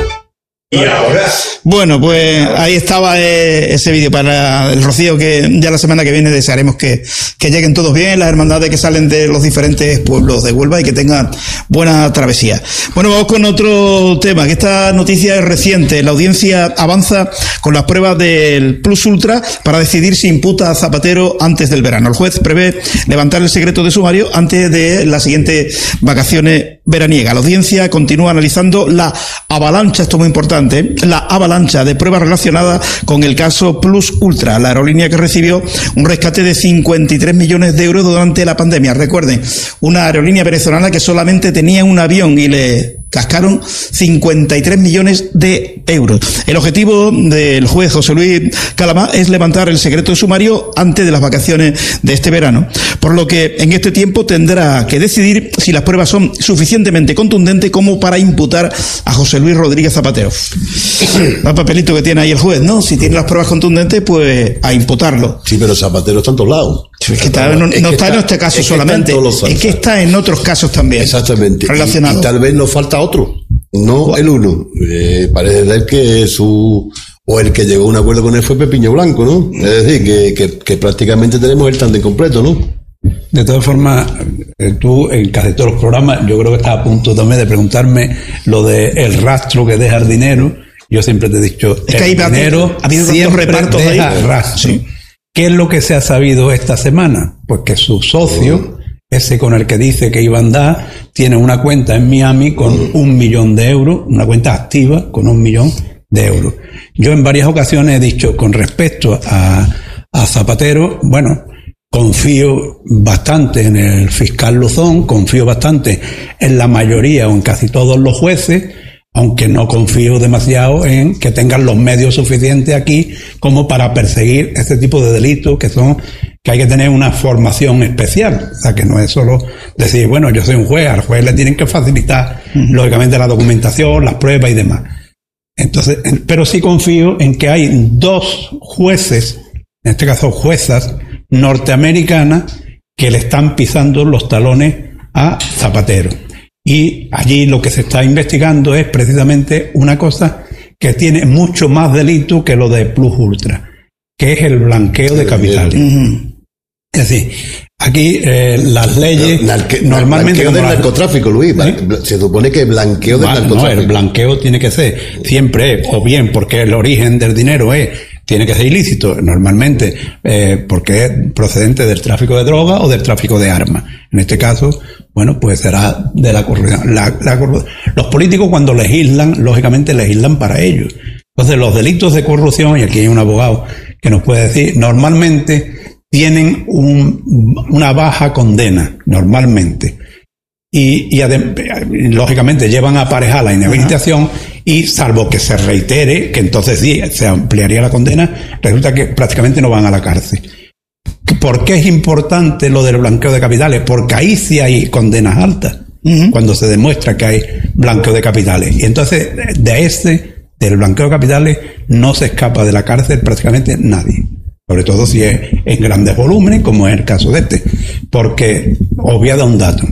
Y ahora. Bueno, pues ahí estaba eh, ese vídeo para el Rocío, que ya la semana que viene desearemos que, que lleguen todos bien, las hermandades que salen de los diferentes pueblos de Huelva y que tengan buena travesía. Bueno, vamos con otro tema, que esta noticia es reciente. La audiencia avanza con las pruebas del Plus Ultra para decidir si imputa a Zapatero antes del verano. El juez prevé levantar el secreto de sumario antes de las siguientes vacaciones veraniegas. La audiencia continúa analizando la avalancha, esto es muy importante, la avalancha de pruebas relacionadas con el caso Plus Ultra, la aerolínea que recibió un rescate de cincuenta y tres millones de euros durante la pandemia. Recuerden, una aerolínea venezolana que solamente tenía un avión y le cascaron cincuenta y tres millones de euros. El objetivo del juez José Luis Calamá es levantar el secreto de sumario antes de las vacaciones de este verano, por lo que en este tiempo tendrá que decidir si las pruebas son suficientemente contundentes como para imputar a José Luis Rodríguez Zapatero. El papelito que tiene ahí el juez, ¿no? Si tiene las pruebas contundentes, pues a imputarlo. Sí, pero Zapatero está en todos lados. Es que está, no, es no que está en este caso es solamente, que es que está en otros casos también. Exactamente. Relacionados. Y, y tal vez nos falta otro, no ¿Cuál? El uno. Eh, parece ser que su... o el que llegó a un acuerdo con él fue Pepiño Blanco, ¿no? Es decir, que, que, que prácticamente tenemos el tándem completo, ¿no? De todas formas, tú en casi todos los programas, yo creo que estás a punto también de preguntarme lo de el rastro que deja el dinero. Yo siempre te he dicho, es que el hay dinero ha habido siempre repartos deja ahí. rastro. Sí. ¿Qué es lo que se ha sabido esta semana? Pues que su socio, ese con el que dice que iba a andar, tiene una cuenta en Miami con un millón de euros, una cuenta activa con un millón de euros. Yo en varias ocasiones he dicho, con respecto a, a Zapatero, bueno, confío bastante en el fiscal Luzón, confío bastante en la mayoría o en casi todos los jueces, aunque no confío demasiado en que tengan los medios suficientes aquí como para perseguir este tipo de delitos que son, que hay que tener una formación especial. O sea, que no es solo decir, bueno, yo soy un juez, al juez le tienen que facilitar, uh-huh. lógicamente, la documentación, las pruebas y demás. Entonces, pero sí confío en que hay dos jueces, en este caso juezas norteamericanas, que le están pisando los talones a Zapatero. Y allí lo que se está investigando es precisamente una cosa que tiene mucho más delito que lo de Plus Ultra, que es el blanqueo de capitales. Uh-huh. Es decir, aquí eh, las leyes Narque, normalmente... Blanqueo del las... narcotráfico, Luis. ¿Eh? Se supone que blanqueo del vale, narcotráfico. No, el blanqueo tiene que ser siempre, o bien porque el origen del dinero es... tiene que ser ilícito, normalmente, eh, porque es procedente del tráfico de droga o del tráfico de armas. En este caso, bueno, pues será de la corrupción. La, la, los políticos cuando legislan, lógicamente legislan para ellos. Entonces, los delitos de corrupción, y aquí hay un abogado que nos puede decir, normalmente tienen un, una baja condena, normalmente. Y, y adem, lógicamente llevan aparejada la inhabilitación. y salvo que se reitere, que entonces sí, se ampliaría la condena, resulta que prácticamente no van a la cárcel. ¿Por qué es importante lo del blanqueo de capitales? Porque ahí sí hay condenas altas, uh-huh. cuando se demuestra que hay blanqueo de capitales. Y entonces, de este, del blanqueo de capitales, no se escapa de la cárcel prácticamente nadie. Sobre todo si es en grandes volúmenes, como es el caso de este. Porque, os voy a dar un dato.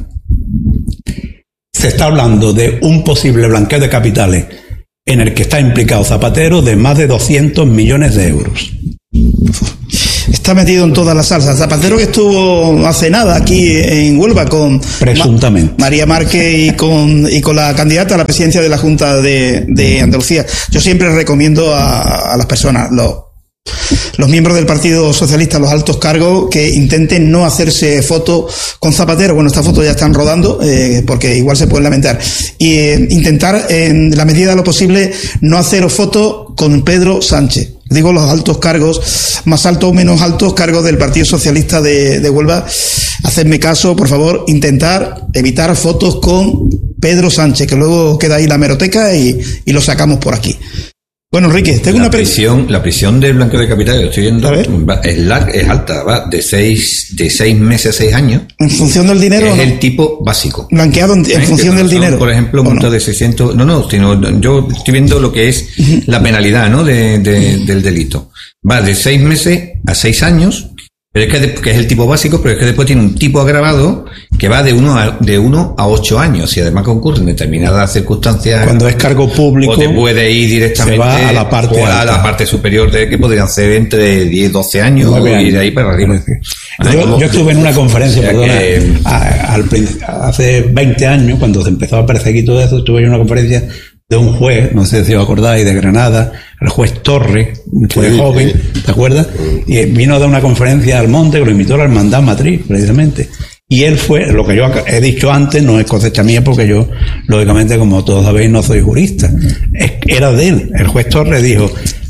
Se está hablando de un posible blanqueo de capitales en el que está implicado Zapatero de más de doscientos millones de euros. Está metido en toda la salsa. Zapatero, que estuvo hace nada aquí en Huelva con presuntamente Ma- María Márquez y con y con la candidata a la presidencia de la Junta de, de Andalucía. Yo siempre recomiendo a, a las personas, los Los miembros del Partido Socialista, los altos cargos, que intenten no hacerse fotos con Zapatero. Bueno, estas fotos ya están rodando, eh, porque igual se pueden lamentar. Y eh, intentar, en la medida de lo posible, no hacer fotos con Pedro Sánchez. Digo los altos cargos, más altos o menos altos cargos del Partido Socialista de, de Huelva. Hacedme caso, por favor, intentar evitar fotos con Pedro Sánchez, que luego queda ahí la hemeroteca y, y lo sacamos por aquí. Bueno, Enrique, tengo la una prisión, la prisión del blanqueo de capitales, estoy viendo, va, es, larga, es alta, va de seis, de seis meses a seis años. ¿En función del dinero? Es ¿no? el tipo básico. Blanqueado en, en función del son, dinero. Por ejemplo, multa no? de seiscientos, no, no, sino yo estoy viendo lo que es uh-huh. la penalidad, ¿no? De, de, del delito. Va de seis meses a seis años. Pero es que, de, que es el tipo básico, pero es que después tiene un tipo agravado que va de uno a, de uno a ocho años y además concurre en determinadas circunstancias. Cuando es cargo público, o te puede ir directamente se va a la parte o a la parte superior de que podrían ser entre diez, doce años y de ahí para arriba. Yo, yo estuve en una conferencia, o sea, perdona, que, a, al, hace veinte años, cuando se empezó a perseguir todo eso, estuve en una conferencia de un juez, no sé si os acordáis, de Granada, el juez Torres, un juez sí, joven, sí. ¿te acuerdas? Y vino a dar una conferencia al Monte, que lo invitó a la Hermandad Matriz, precisamente. Y él fue, lo que yo he dicho antes, no es cosecha mía, porque yo, lógicamente, como todos sabéis, no soy jurista. Era de él. El juez Torres dijo: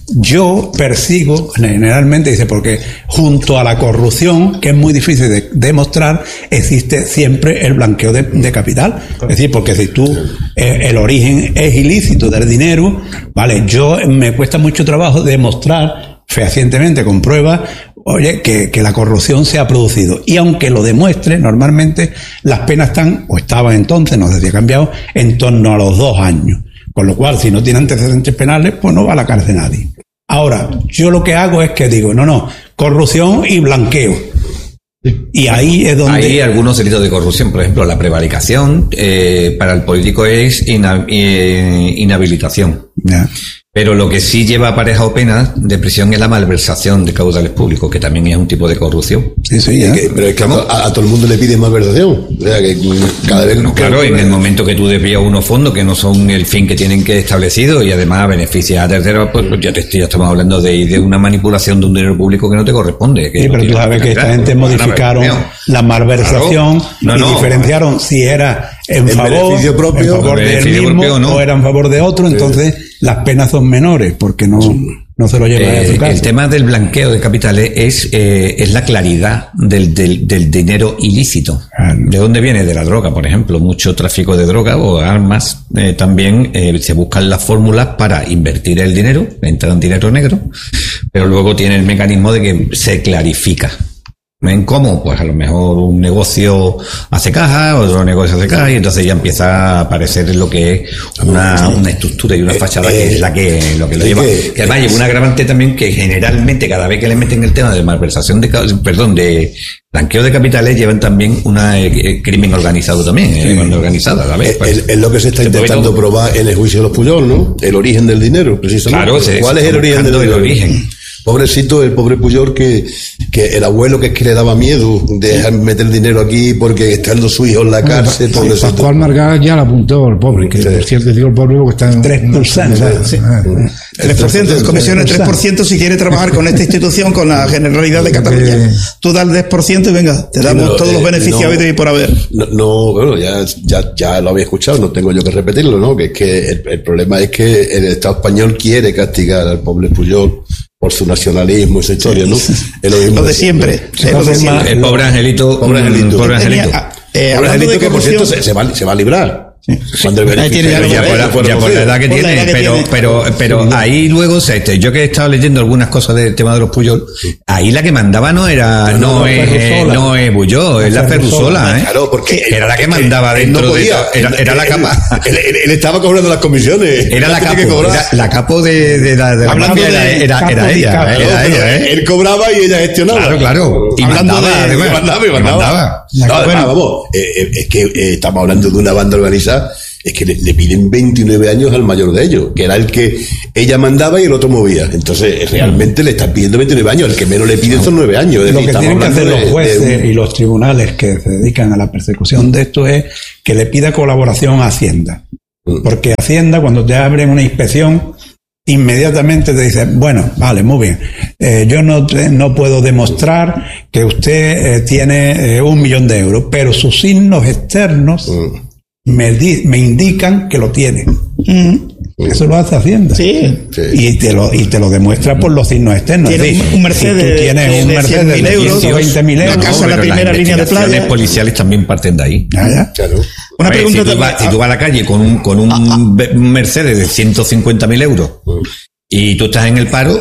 yo persigo, generalmente dice, porque junto a la corrupción, que es muy difícil de demostrar, existe siempre el blanqueo de, de capital. Es decir, porque si tú, eh, el origen es ilícito del dinero, vale, yo me cuesta mucho trabajo demostrar fehacientemente, con pruebas, oye, que, que la corrupción se ha producido. Y aunque lo demuestre, normalmente las penas están, o estaban entonces, no sé si ha cambiado, en torno a los dos años. Con lo cual, si no tiene antecedentes penales, pues no va a la cárcel nadie. Ahora, yo lo que hago es que digo, no, no, corrupción y blanqueo. Y ahí es donde... Hay algunos delitos de corrupción, por ejemplo, la prevaricación, eh, para el político es ina, eh, inhabilitación. Ya. Pero lo que sí lleva aparejado pena de prisión es la malversación de caudales públicos, que también es un tipo de corrupción. Sí, sí, ya. Que, pero es que a, a todo el mundo le piden malversación. O sea, que cada vez... No, claro, en el momento que tú desvías unos fondos que no son el fin que tienen que establecido y además beneficias a terceros, pues ya, te, ya estamos hablando de, de una manipulación de un dinero público que no te corresponde. Que sí, pero tú sabes que esta gente modificaron la malversación, claro. no, no, y diferenciaron si era en, en favor, beneficio propio, en favor del mismo propio, no. o era en favor de otro, entonces... Sí. Las penas son menores porque no, no se lo lleva eh, a su casa. El tema del blanqueo de capitales es, eh, es la claridad del, del, del dinero ilícito. Claro. ¿De dónde viene? De la droga, por ejemplo. Mucho tráfico de droga o armas. Eh, también eh, se buscan las fórmulas para invertir el dinero, entrar en dinero negro, pero luego tiene el mecanismo de que se clarifica. ¿Ven cómo? Pues a lo mejor un negocio hace caja, otro negocio hace caja, y entonces ya empieza a aparecer lo que es una, una estructura y una fachada eh, que es la que lo que lo lleva. Que, que además lleva un agravante también que generalmente cada vez que le meten el tema de malversación de perdón, de blanqueo de capitales llevan también una eh, crimen organizado también, sí. eh, organizada, ¿la ves? Pues, es, es lo que se está se intentando probar en el juicio de los Puyol, ¿no? El origen del dinero, precisamente. Claro, se, ¿cuál es el origen del dinero? El origen. Pobrecito, el pobre Puyol, que, que el abuelo que es que le daba miedo de meter dinero aquí porque estando su hijo en la cárcel. Bueno, sí, Pascual Margall ya lo apuntó el pobre, que sí. por cierto digo el pobre porque está en tres por ciento. Sí. tres por ciento, comisión el tres por ciento si quiere trabajar con esta institución, con la Generalidad de Cataluña. Tú das el diez por ciento y venga, te damos sí, no, todos eh, los beneficios no, hoy y por haber. No, no, bueno, ya, ya, ya lo había escuchado, no tengo yo que repetirlo, ¿no? Que es que el, el problema es que el Estado español quiere castigar al pobre Puyol por su nacionalismo, esa historia, ¿no? Es lo, mismo lo de siempre. Es lo de siempre. El pobre Angelito. Pobre Angelito. Pobre Angelito. Eh, pobre Angelito que, por cierto, se, se, va, se va a librar. Sí. Cuando el Ahí tiene ya, ya, por, la, ya por la edad que, tiene, la edad que pero, tiene, pero, pero, pero sí, ahí luego, yo que he estado leyendo algunas cosas del tema de los Puyol, ahí la que mandaba no era, no, no, no es, eh, no es Puyol, es la Ferrusola, ¿eh? Claro, porque era la que mandaba dentro no podía, de, era, era él, la capa. Él, él, él estaba cobrando las comisiones. Era la capo, era la capo de, de la, de la mafia, era, era, era ella, claro, era ella, ¿eh? Él cobraba y ella gestionaba. Claro, claro. Y mandaba, de, mandaba, y mandaba. No, además, vamos, eh, es que eh, estamos hablando de una banda organizada. Es que le, le piden veintinueve años al mayor de ellos, que era el que ella mandaba y el otro movía. Entonces, realmente le están pidiendo veintinueve años. El que menos le piden son nueve años. Es Lo decir, que tienen que hacer de, los jueces de un... y los tribunales que se dedican a la persecución de esto es que le pida colaboración a Hacienda. Porque Hacienda, cuando te abren una inspección, inmediatamente te dice, bueno, vale, muy bien, eh, yo no, te, no puedo demostrar que usted eh, tiene eh, un millón de euros, pero sus signos externos... Mm. Me, di, me indican que lo tiene. Mm. Eso lo hace Hacienda. Sí. sí. Y te lo y te lo demuestra por los signos externos. Tiene es decir, un Mercedes. Si tú tienes de, un de Mercedes de euros, veinte mil euros. La casa, la primera línea de playa. Las policiales también parten de ahí. Ah, ¿ya? Claro. Una ver, pregunta si, tú vas, si tú vas a la calle con un, con un ah, ah. Mercedes de ciento cincuenta mil euros. Mm. Y tú estás en el paro,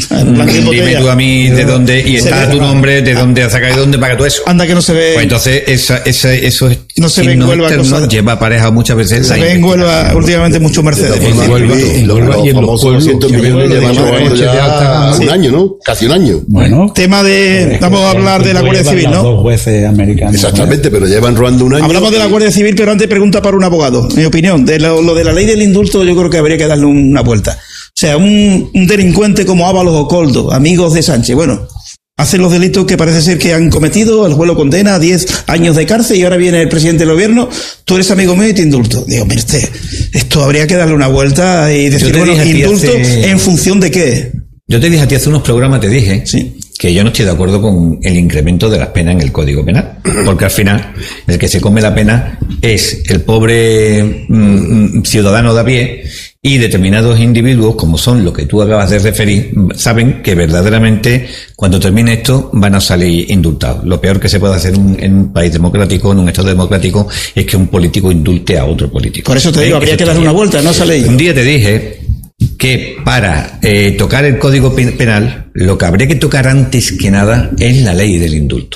dime tú a mí de dónde, y está tu nombre, de dónde has sacado y dónde paga todo eso. Anda que no se ve. Pues entonces, esa, esa, eso es. No se ve en Huelva. Cosa, lleva aparejado muchas veces. Se ve en Huelva últimamente mucho Mercedes. En Huelva y en los famosos millones llevan robando ya un año, ¿no? Casi un año. Bueno. Tema de, vamos a hablar de la Guardia Civil, ¿no? Dos jueces americanos. Exactamente, pero llevan robando un año. Hablamos de la Guardia Civil, pero antes pregunta para un abogado. Mi opinión, de lo, lo de la ley del indulto, yo creo que habría que darle una vuelta. O sea, un, un delincuente como Ábalos o Coldo, amigos de Sánchez, bueno, hacen los delitos que parece ser que han cometido, el juez lo condena a diez años de cárcel y ahora viene el presidente del gobierno, tú eres amigo mío y te indulto. Digo, mire usted, esto habría que darle una vuelta y decir, bueno, indulto hace... en función de qué. Yo te dije a ti hace unos programas, te dije sí. que yo no estoy de acuerdo con el incremento de las penas en el Código Penal, porque al final el que se come la pena es el pobre mmm, ciudadano de a pie. Y determinados individuos, como son los que tú acabas de referir, saben que verdaderamente cuando termine esto van a salir indultados. Lo peor que se puede hacer un, en un país democrático, en un Estado democrático, es que un político indulte a otro político. Por eso te digo, habría que darle una vuelta, no sale. Un día te dije que para eh, tocar el Código Penal, lo que habría que tocar antes que nada es la ley del indulto.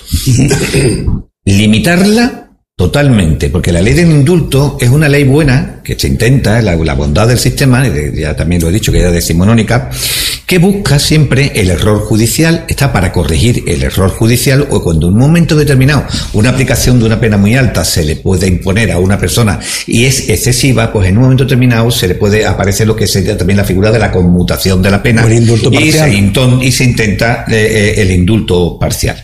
Limitarla totalmente, porque la ley del indulto es una ley buena, que se intenta, la, la bondad del sistema, ya también lo he dicho, que era decimonónica, que busca siempre el error judicial, está para corregir el error judicial, o cuando en un momento determinado una aplicación de una pena muy alta se le puede imponer a una persona y es excesiva, pues en un momento determinado se le puede aparecer lo que sería también la figura de la conmutación de la pena, el indulto y, parcial. Se, y se intenta eh, el indulto parcial.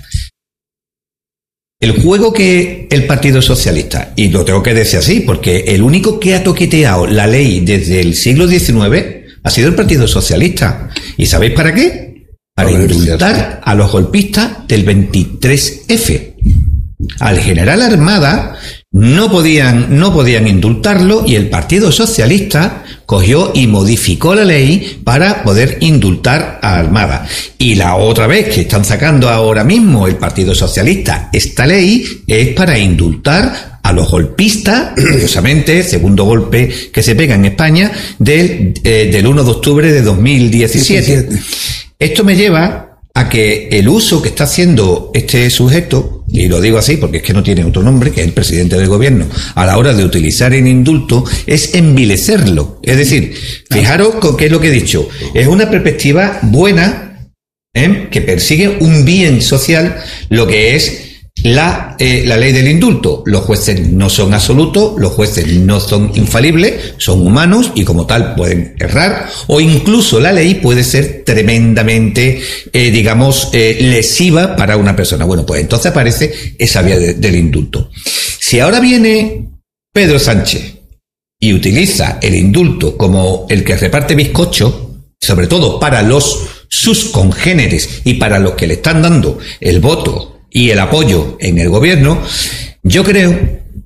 El juego que el Partido Socialista, y lo tengo que decir así, porque el único que ha toqueteado la ley desde el siglo diecinueve ha sido el Partido Socialista. ¿Y sabéis para qué? Para indultar a los golpistas del veintitrés efe. Al general Armada no podían, no podían indultarlo y el Partido Socialista cogió y modificó la ley para poder indultar a Armada. Y la otra vez que están sacando ahora mismo el Partido Socialista esta ley es para indultar a los golpistas, curiosamente, segundo golpe que se pega en España, del, eh, del uno de octubre de dos mil diecisiete. Esto me lleva a que el uso que está haciendo este sujeto, y lo digo así porque es que no tiene otro nombre, que es el presidente del gobierno, a la hora de utilizar el indulto, es envilecerlo. Es decir, fijaros con qué es lo que he dicho. Es una perspectiva buena, ¿eh? que persigue un bien social, lo que es La, eh, la ley del indulto. Los jueces no son absolutos, los jueces no son infalibles, son humanos y como tal pueden errar, o incluso la ley puede ser tremendamente, eh, digamos, eh, lesiva para una persona. Bueno, pues entonces aparece esa vía de, del indulto. Si ahora viene Pedro Sánchez y utiliza el indulto como el que reparte bizcocho, sobre todo para los sus congéneres y para los que le están dando el voto y el apoyo en el gobierno, yo creo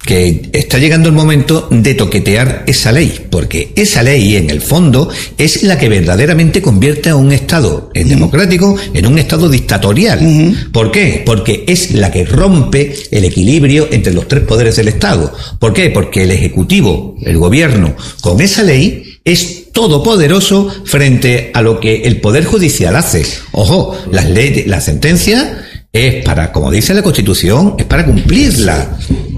que está llegando el momento de toquetear esa ley, porque esa ley, en el fondo, es la que verdaderamente convierte a un Estado uh-huh. democrático en un Estado dictatorial. Uh-huh. ¿Por qué? Porque es la que rompe el equilibrio entre los tres poderes del Estado. ¿Por qué? Porque el Ejecutivo, el Gobierno, con esa ley, es todopoderoso frente a lo que el Poder Judicial hace. Ojo, las leyes, la sentencia es para, como dice la Constitución, es para cumplirla.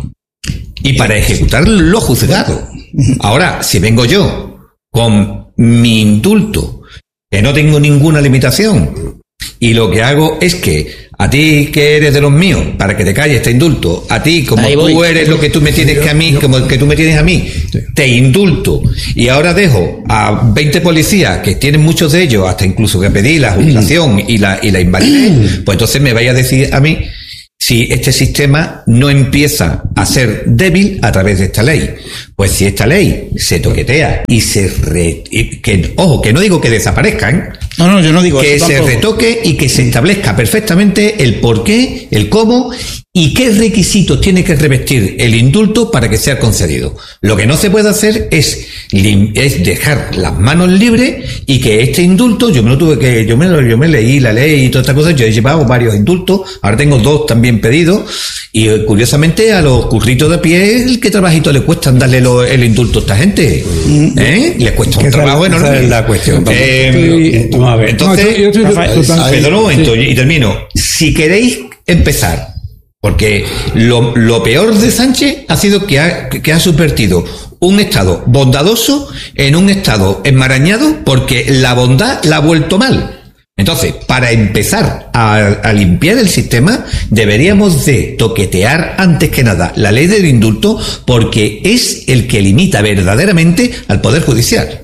Y para ejecutar lo juzgado. Ahora, si vengo yo con mi indulto, que no tengo ninguna limitación, y lo que hago es que a ti que eres de los míos, para que te calles te indulto, a ti como tú eres lo que tú me tienes que a mí, como que tú me tienes a mí, te indulto, y ahora dejo a veinte policías, que tienen muchos de ellos, hasta incluso que pedí la jubilación y la, y la invalidez, pues entonces me vaya a decir a mí si este sistema no empieza a ser débil a través de esta ley. Pues si esta ley se toquetea y se re, y que, ojo, que no digo que desaparezcan, no, no, yo no digo que eso se tampoco. retoque y que se establezca perfectamente el por qué, el cómo y qué requisitos tiene que revestir el indulto para que sea concedido. Lo que no se puede hacer es, es dejar las manos libres y que este indulto, yo me lo tuve que, yo me lo, yo me leí la ley y todas estas cosas, yo he llevado varios indultos, ahora tengo dos también pedidos, y curiosamente a los curritos de pie, el que trabajito le cuesta darle lo, el indulto a esta gente, ¿eh? Les cuesta un trabajo enorme. Esa es la cuestión. Eh, Vamos a ver. Entonces, no, yo, yo, yo, yo, perdón un momento, sí. Y termino. Si queréis empezar, porque lo, lo peor de Sánchez ha sido que ha, que ha subvertido un Estado bondadoso en un Estado enmarañado, porque la bondad la ha vuelto mal. Entonces, para empezar a, a limpiar el sistema, deberíamos de toquetear antes que nada la ley del indulto, porque es el que limita verdaderamente al Poder Judicial.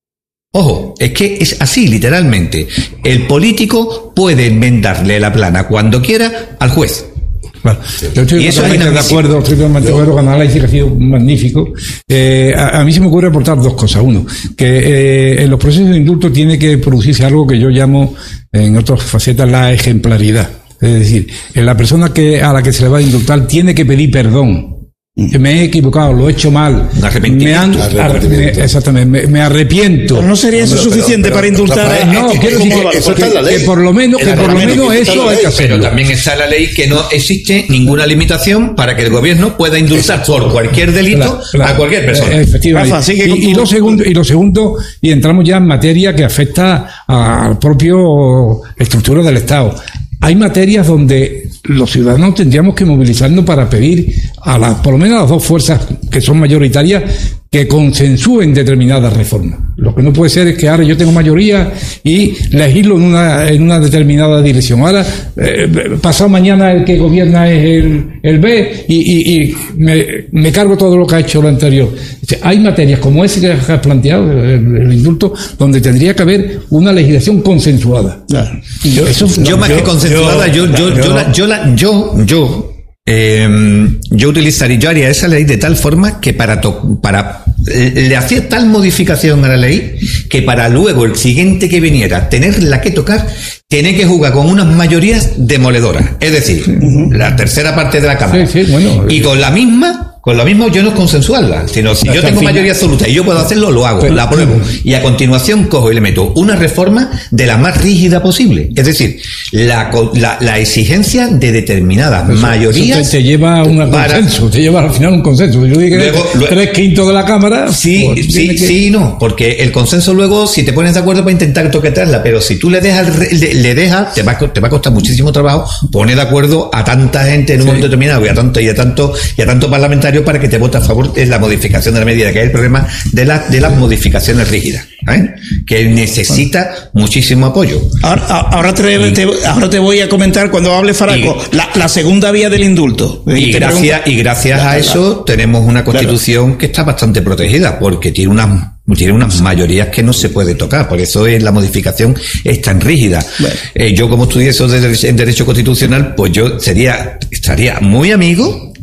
Ojo, es que es así, literalmente. El político puede enmendarle la plana cuando quiera al juez. Claro. Yo estoy totalmente de acuerdo, estoy totalmente de acuerdo con el análisis que ha sido magnífico. Eh, a, a mí se me ocurre aportar dos cosas. Uno, que eh, en los procesos de indulto tiene que producirse algo que yo llamo, en otras facetas, la ejemplaridad. Es decir, la persona que a la que se le va a indultar tiene que pedir perdón. Que me he equivocado, lo he hecho mal. Me han, ar, me, exactamente, me, me arrepiento. Pero no sería eso pero, suficiente pero, pero, para indultar. No, quiero decir que, que, que por lo menos, que por lo menos eso hay que hacerlo. Pero también está la ley que no existe ninguna limitación para que el gobierno pueda indultar por cualquier delito claro, claro, a cualquier persona. Efectivamente. Rafa, y, y lo segundo, y lo segundo, y entramos ya en materia que afecta al propio estructura del Estado. Hay materias donde los ciudadanos tendríamos que movilizarnos para pedir a las, por lo menos a las dos fuerzas que son mayoritarias, que consensúen determinadas reformas. Lo que no puede ser es que ahora yo tengo mayoría y legislo en una, en una determinada dirección. Ahora, eh, pasado mañana el que gobierna es el, el B y, y, y me, me cargo todo lo que ha hecho lo anterior. Hay materias como ese que has planteado, el, el indulto, donde tendría que haber una legislación consensuada. Claro. Yo, Eso, yo no, más yo, que consensuada, yo, yo, yo, yo, yo, la, yo, la, yo, yo Eh, yo utilizaría, yo haría esa ley de tal forma que para, to, para le hacía tal modificación a la ley que para luego el siguiente que viniera tenerla que tocar tiene que jugar con unas mayorías demoledoras, es decir, uh-huh. la tercera parte de la Cámara, sí, sí, bueno, y con la misma con lo mismo yo no es consensuarla, sino si yo tengo mayoría absoluta y yo puedo hacerlo, lo hago, la apruebo, y a continuación cojo y le meto una reforma de la más rígida posible, es decir, la, la, la exigencia de determinadas eso, mayorías. Eso te, te lleva a un consenso, te lleva al final un consenso. Yo digo que luego, tres quintos de la Cámara. Sí, pues, sí, que... sí, no, porque el consenso luego, si te pones de acuerdo para intentar toquetearla, pero si tú le dejas, le, le dejas, te va, te va a costar muchísimo trabajo poner de acuerdo a tanta gente en un sí. momento determinado y a tanto y a tanto y a tanto parlamentario para que te vote a favor de la modificación de la medida, que es el problema de, la, de las modificaciones rígidas, ¿eh? Que necesita muchísimo apoyo. Ahora, ahora, te, y, te, ahora te voy a comentar cuando hable Faraco y, la, la segunda vía del indulto. Y, y gracias, y gracias claro, a eso claro. tenemos una constitución claro. que está bastante protegida, porque tiene unas tiene unas mayorías que no se puede tocar, por eso es la modificación es tan rígida. Bueno. Eh, yo como estudioso de, en derecho constitucional, pues yo sería estaría muy amigo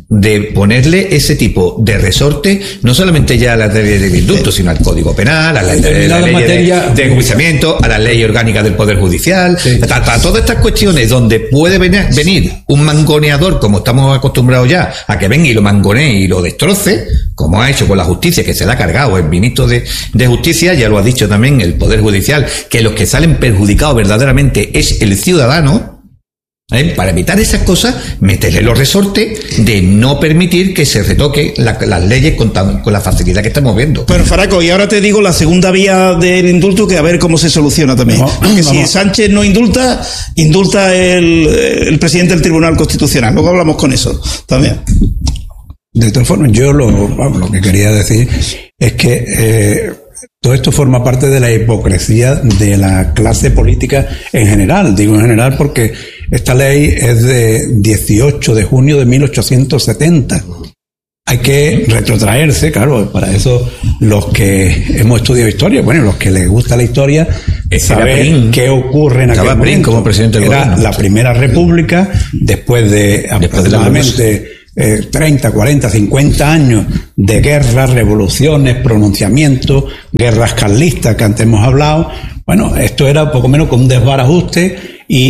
de ponerle ese tipo de resorte, no solamente ya a la ley del indulto, sino al Código Penal, a la, de, la ley materia... de, de enjuiciamiento, a la ley orgánica del Poder Judicial, sí. para, para todas estas cuestiones donde puede venir, venir un mangoneador, como estamos acostumbrados ya, a que venga y lo mangonee y lo destroce, como ha hecho con la justicia, que se la ha cargado el ministro de, de Justicia, ya lo ha dicho también el Poder Judicial, que los que salen perjudicados verdaderamente es el ciudadano. ¿Eh? Para evitar esas cosas, meterle los resortes de no permitir que se retoque la, las leyes con, tan, con la facilidad que estamos viendo. Bueno, Faraco, y ahora te digo la segunda vía del indulto, que a ver cómo se soluciona también. No, Porque si Sánchez no indulta, indulta el, el presidente del Tribunal Constitucional. Luego hablamos con eso también. De todas formas, yo lo, lo que quería decir es que eh, todo esto forma parte de la hipocresía de la clase política en general. Digo en general porque esta ley es de dieciocho de junio de mil ochocientos setenta. Hay que retrotraerse, claro, para eso los que hemos estudiado historia, bueno, los que les gusta la historia, saber qué ocurre en aquel momento. Prim como presidente del Era gobierno. La Primera República, después de aproximadamente eh, treinta, cuarenta, cincuenta años de guerras, revoluciones, pronunciamientos, guerras carlistas que antes hemos hablado. Bueno, esto era poco menos con un desbarajuste. Y,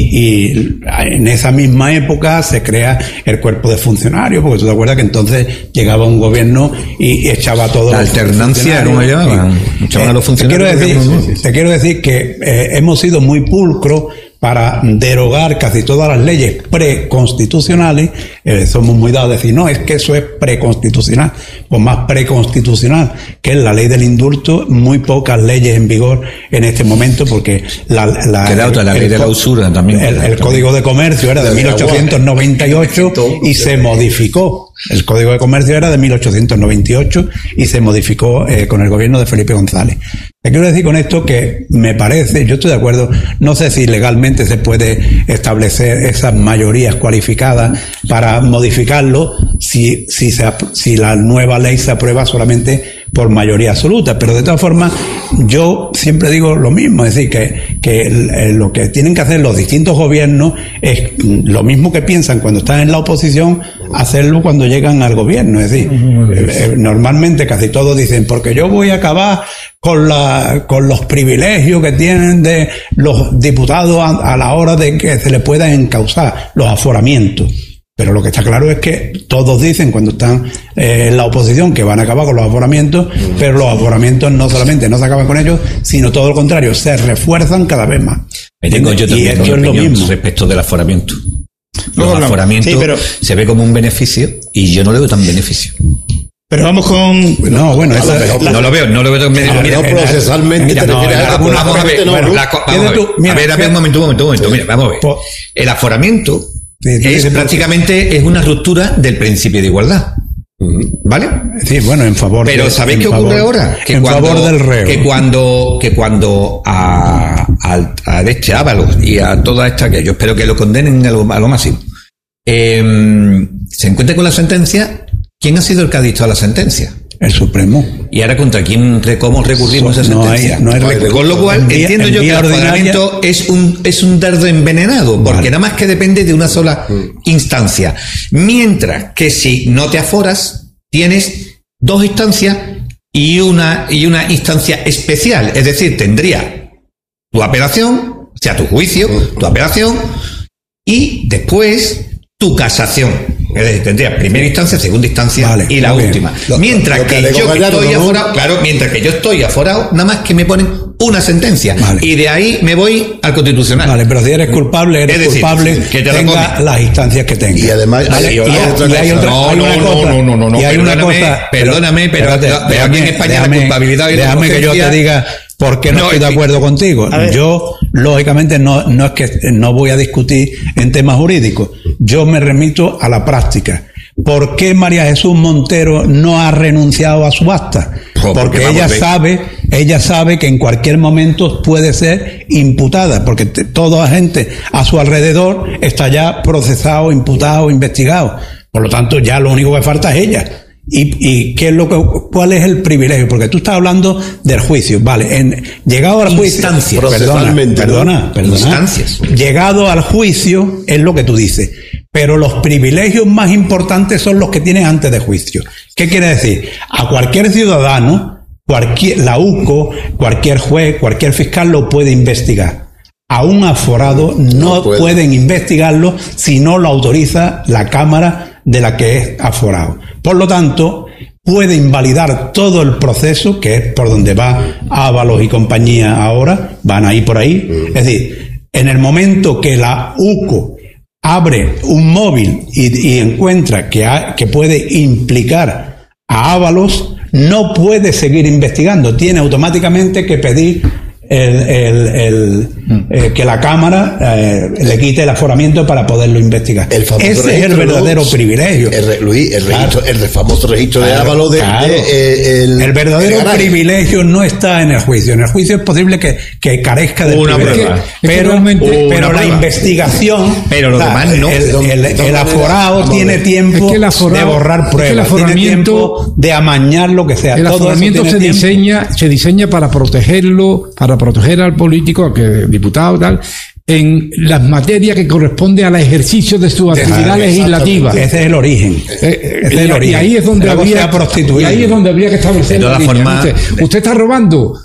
y en esa misma época se crea el cuerpo de funcionarios, porque tú te acuerdas que entonces llegaba un gobierno y echaba todo. La alternancia, ¿cómo llamaban? Echaban a los funcionarios. Te quiero decir, te quiero decir que eh, hemos sido muy pulcros para derogar casi todas las leyes preconstitucionales. Eh, somos muy dados a decir, no, es que eso es preconstitucional. Pues más preconstitucional que es la ley del indulto, muy pocas leyes en vigor en este momento, porque la, la, que la otra, la ley de la usura también. El, el Código de Comercio era de mil ochocientos noventa y ocho y se modificó. El Código de Comercio era de mil ochocientos noventa y ocho y se modificó eh, con el gobierno de Felipe González. Te quiero decir con esto que me parece, yo estoy de acuerdo, no sé si legalmente se puede establecer esas mayorías cualificadas para modificarlo si, si, se, si la nueva ley se aprueba solamente por mayoría absoluta, pero de todas formas yo siempre digo lo mismo, es decir, que, que lo que tienen que hacer los distintos gobiernos es lo mismo que piensan cuando están en la oposición, hacerlo cuando llegan al gobierno, es decir, eh, normalmente casi todos dicen, porque yo voy a acabar con la con los privilegios que tienen de los diputados a, a la hora de que se les pueda encausar los aforamientos. Pero lo que está claro es que todos dicen cuando están eh, en la oposición que van a acabar con los aforamientos, pero los aforamientos no solamente no se acaban con ellos, sino todo lo contrario, se refuerzan cada vez más. Me tengo yo también y esto es lo mismo respecto del aforamiento. Los no, no, aforamientos sí, pero... se ve como un beneficio y yo no lo veo tan beneficio. Pero vamos con... No, bueno, eso, la, no lo veo, no lo veo tan beneficio. Mira, no procesalmente mira, te no, refieres a vamos a ver, no, bueno, no. la, vamos a ver, tú, mira, a ver, a ver, un momento, un momento, un momento, mira, vamos a ver. El aforamiento sí, sí, es sí, prácticamente es una ruptura del principio de igualdad. ¿Vale? Sí, bueno, en favor. Pero de, ¿sabéis qué favor, ocurre ahora? Que en cuando, favor del reo. Que cuando, que cuando a, a, a este Ábalos y a toda esta, que yo espero que lo condenen a lo, a lo máximo, eh, se encuentre con la sentencia, ¿quién ha sido el que ha dictado la sentencia? El Supremo. ¿Y ahora contra quién, cómo recurrimos a esa no sentencia? Hay, no hay recurso. Con lo cual, vía, entiendo yo que el aforamiento es un, es un dardo envenenado, porque vale. nada más que depende de una sola instancia. Mientras que si no te aforas, tienes dos instancias y una, y una instancia especial. Es decir, tendría tu apelación, o sea, tu juicio, tu apelación, y después tu casación. Es decir, tendría primera instancia, segunda instancia vale, y la última. Bien. Mientras lo, lo que, que yo que estoy ¿no? aforado, claro, mientras que yo estoy aforado, nada más que me ponen una sentencia. Vale. Y de ahí me voy al Constitucional. Vale, pero si eres culpable, eres es decir, culpable, que te tenga las instancias que tenga. Y además, vale, y, y, y hay otra no, hay no, una no, cosa, no, no, no, no, y hay una perdóname, cosa, perdóname, pero espérate, aquí en España déjame, la culpabilidad y la déjame que yo te diga por qué no, no estoy de acuerdo contigo. Yo, lógicamente, no, no es que no voy a discutir en temas jurídicos. Yo me remito a la práctica. ¿Por qué María Jesús Montero no ha renunciado a su acta? Oh, porque, porque ella sabe, ella sabe que en cualquier momento puede ser imputada, porque te, toda la gente a su alrededor está ya procesado, imputado, investigado. Por lo tanto, ya lo único que falta es ella. ¿Y, y qué es lo que, cuál es el privilegio? Porque tú estás hablando del juicio, vale, en, llegado al juicio, instancias, perdona, perdona, perdona, instancias. Llegado al juicio es lo que tú dices. pero los privilegios más importantes son los que tienes antes de juicio. ¿Qué quiere decir? A cualquier ciudadano, cualquier, la U C O, cualquier juez, cualquier fiscal lo puede investigar. A un aforado no, no puede. pueden investigarlo si no lo autoriza la Cámara de la que es aforado. Por lo tanto, puede invalidar todo el proceso, que es por donde va Ábalos y compañía ahora, van ahí por ahí. Mm. Es decir, en el momento que la U C O abre un móvil y, y encuentra que, ha, que puede implicar a Ábalos, no puede seguir investigando, tiene automáticamente que pedir el, el, el, eh, que la Cámara eh, le quite el aforamiento para poderlo investigar. El Ese es el verdadero Luis, privilegio. El, Luis, el, registro, claro. el famoso registro de claro, Ábalos de, claro. de, eh, el, el verdadero el privilegio no está en el juicio. En el juicio es posible que, que carezca de una privilegio, prueba. pero, una pero la prueba. investigación, pero lo la, demás no. el, el, el, el aforado tiene tiempo es que el aforado, de borrar pruebas, es que tiene tiempo de amañar lo que sea. El Todo aforamiento se tiempo. diseña, se diseña para protegerlo, para proteger al político, que diputado tal, en las materias que corresponden al ejercicio de su actividad legislativa. Ese es el origen. Eh, Ese y, es el origen. y ahí es donde habría, y ahí es donde habría que establecer. De todas formas, usted está robando.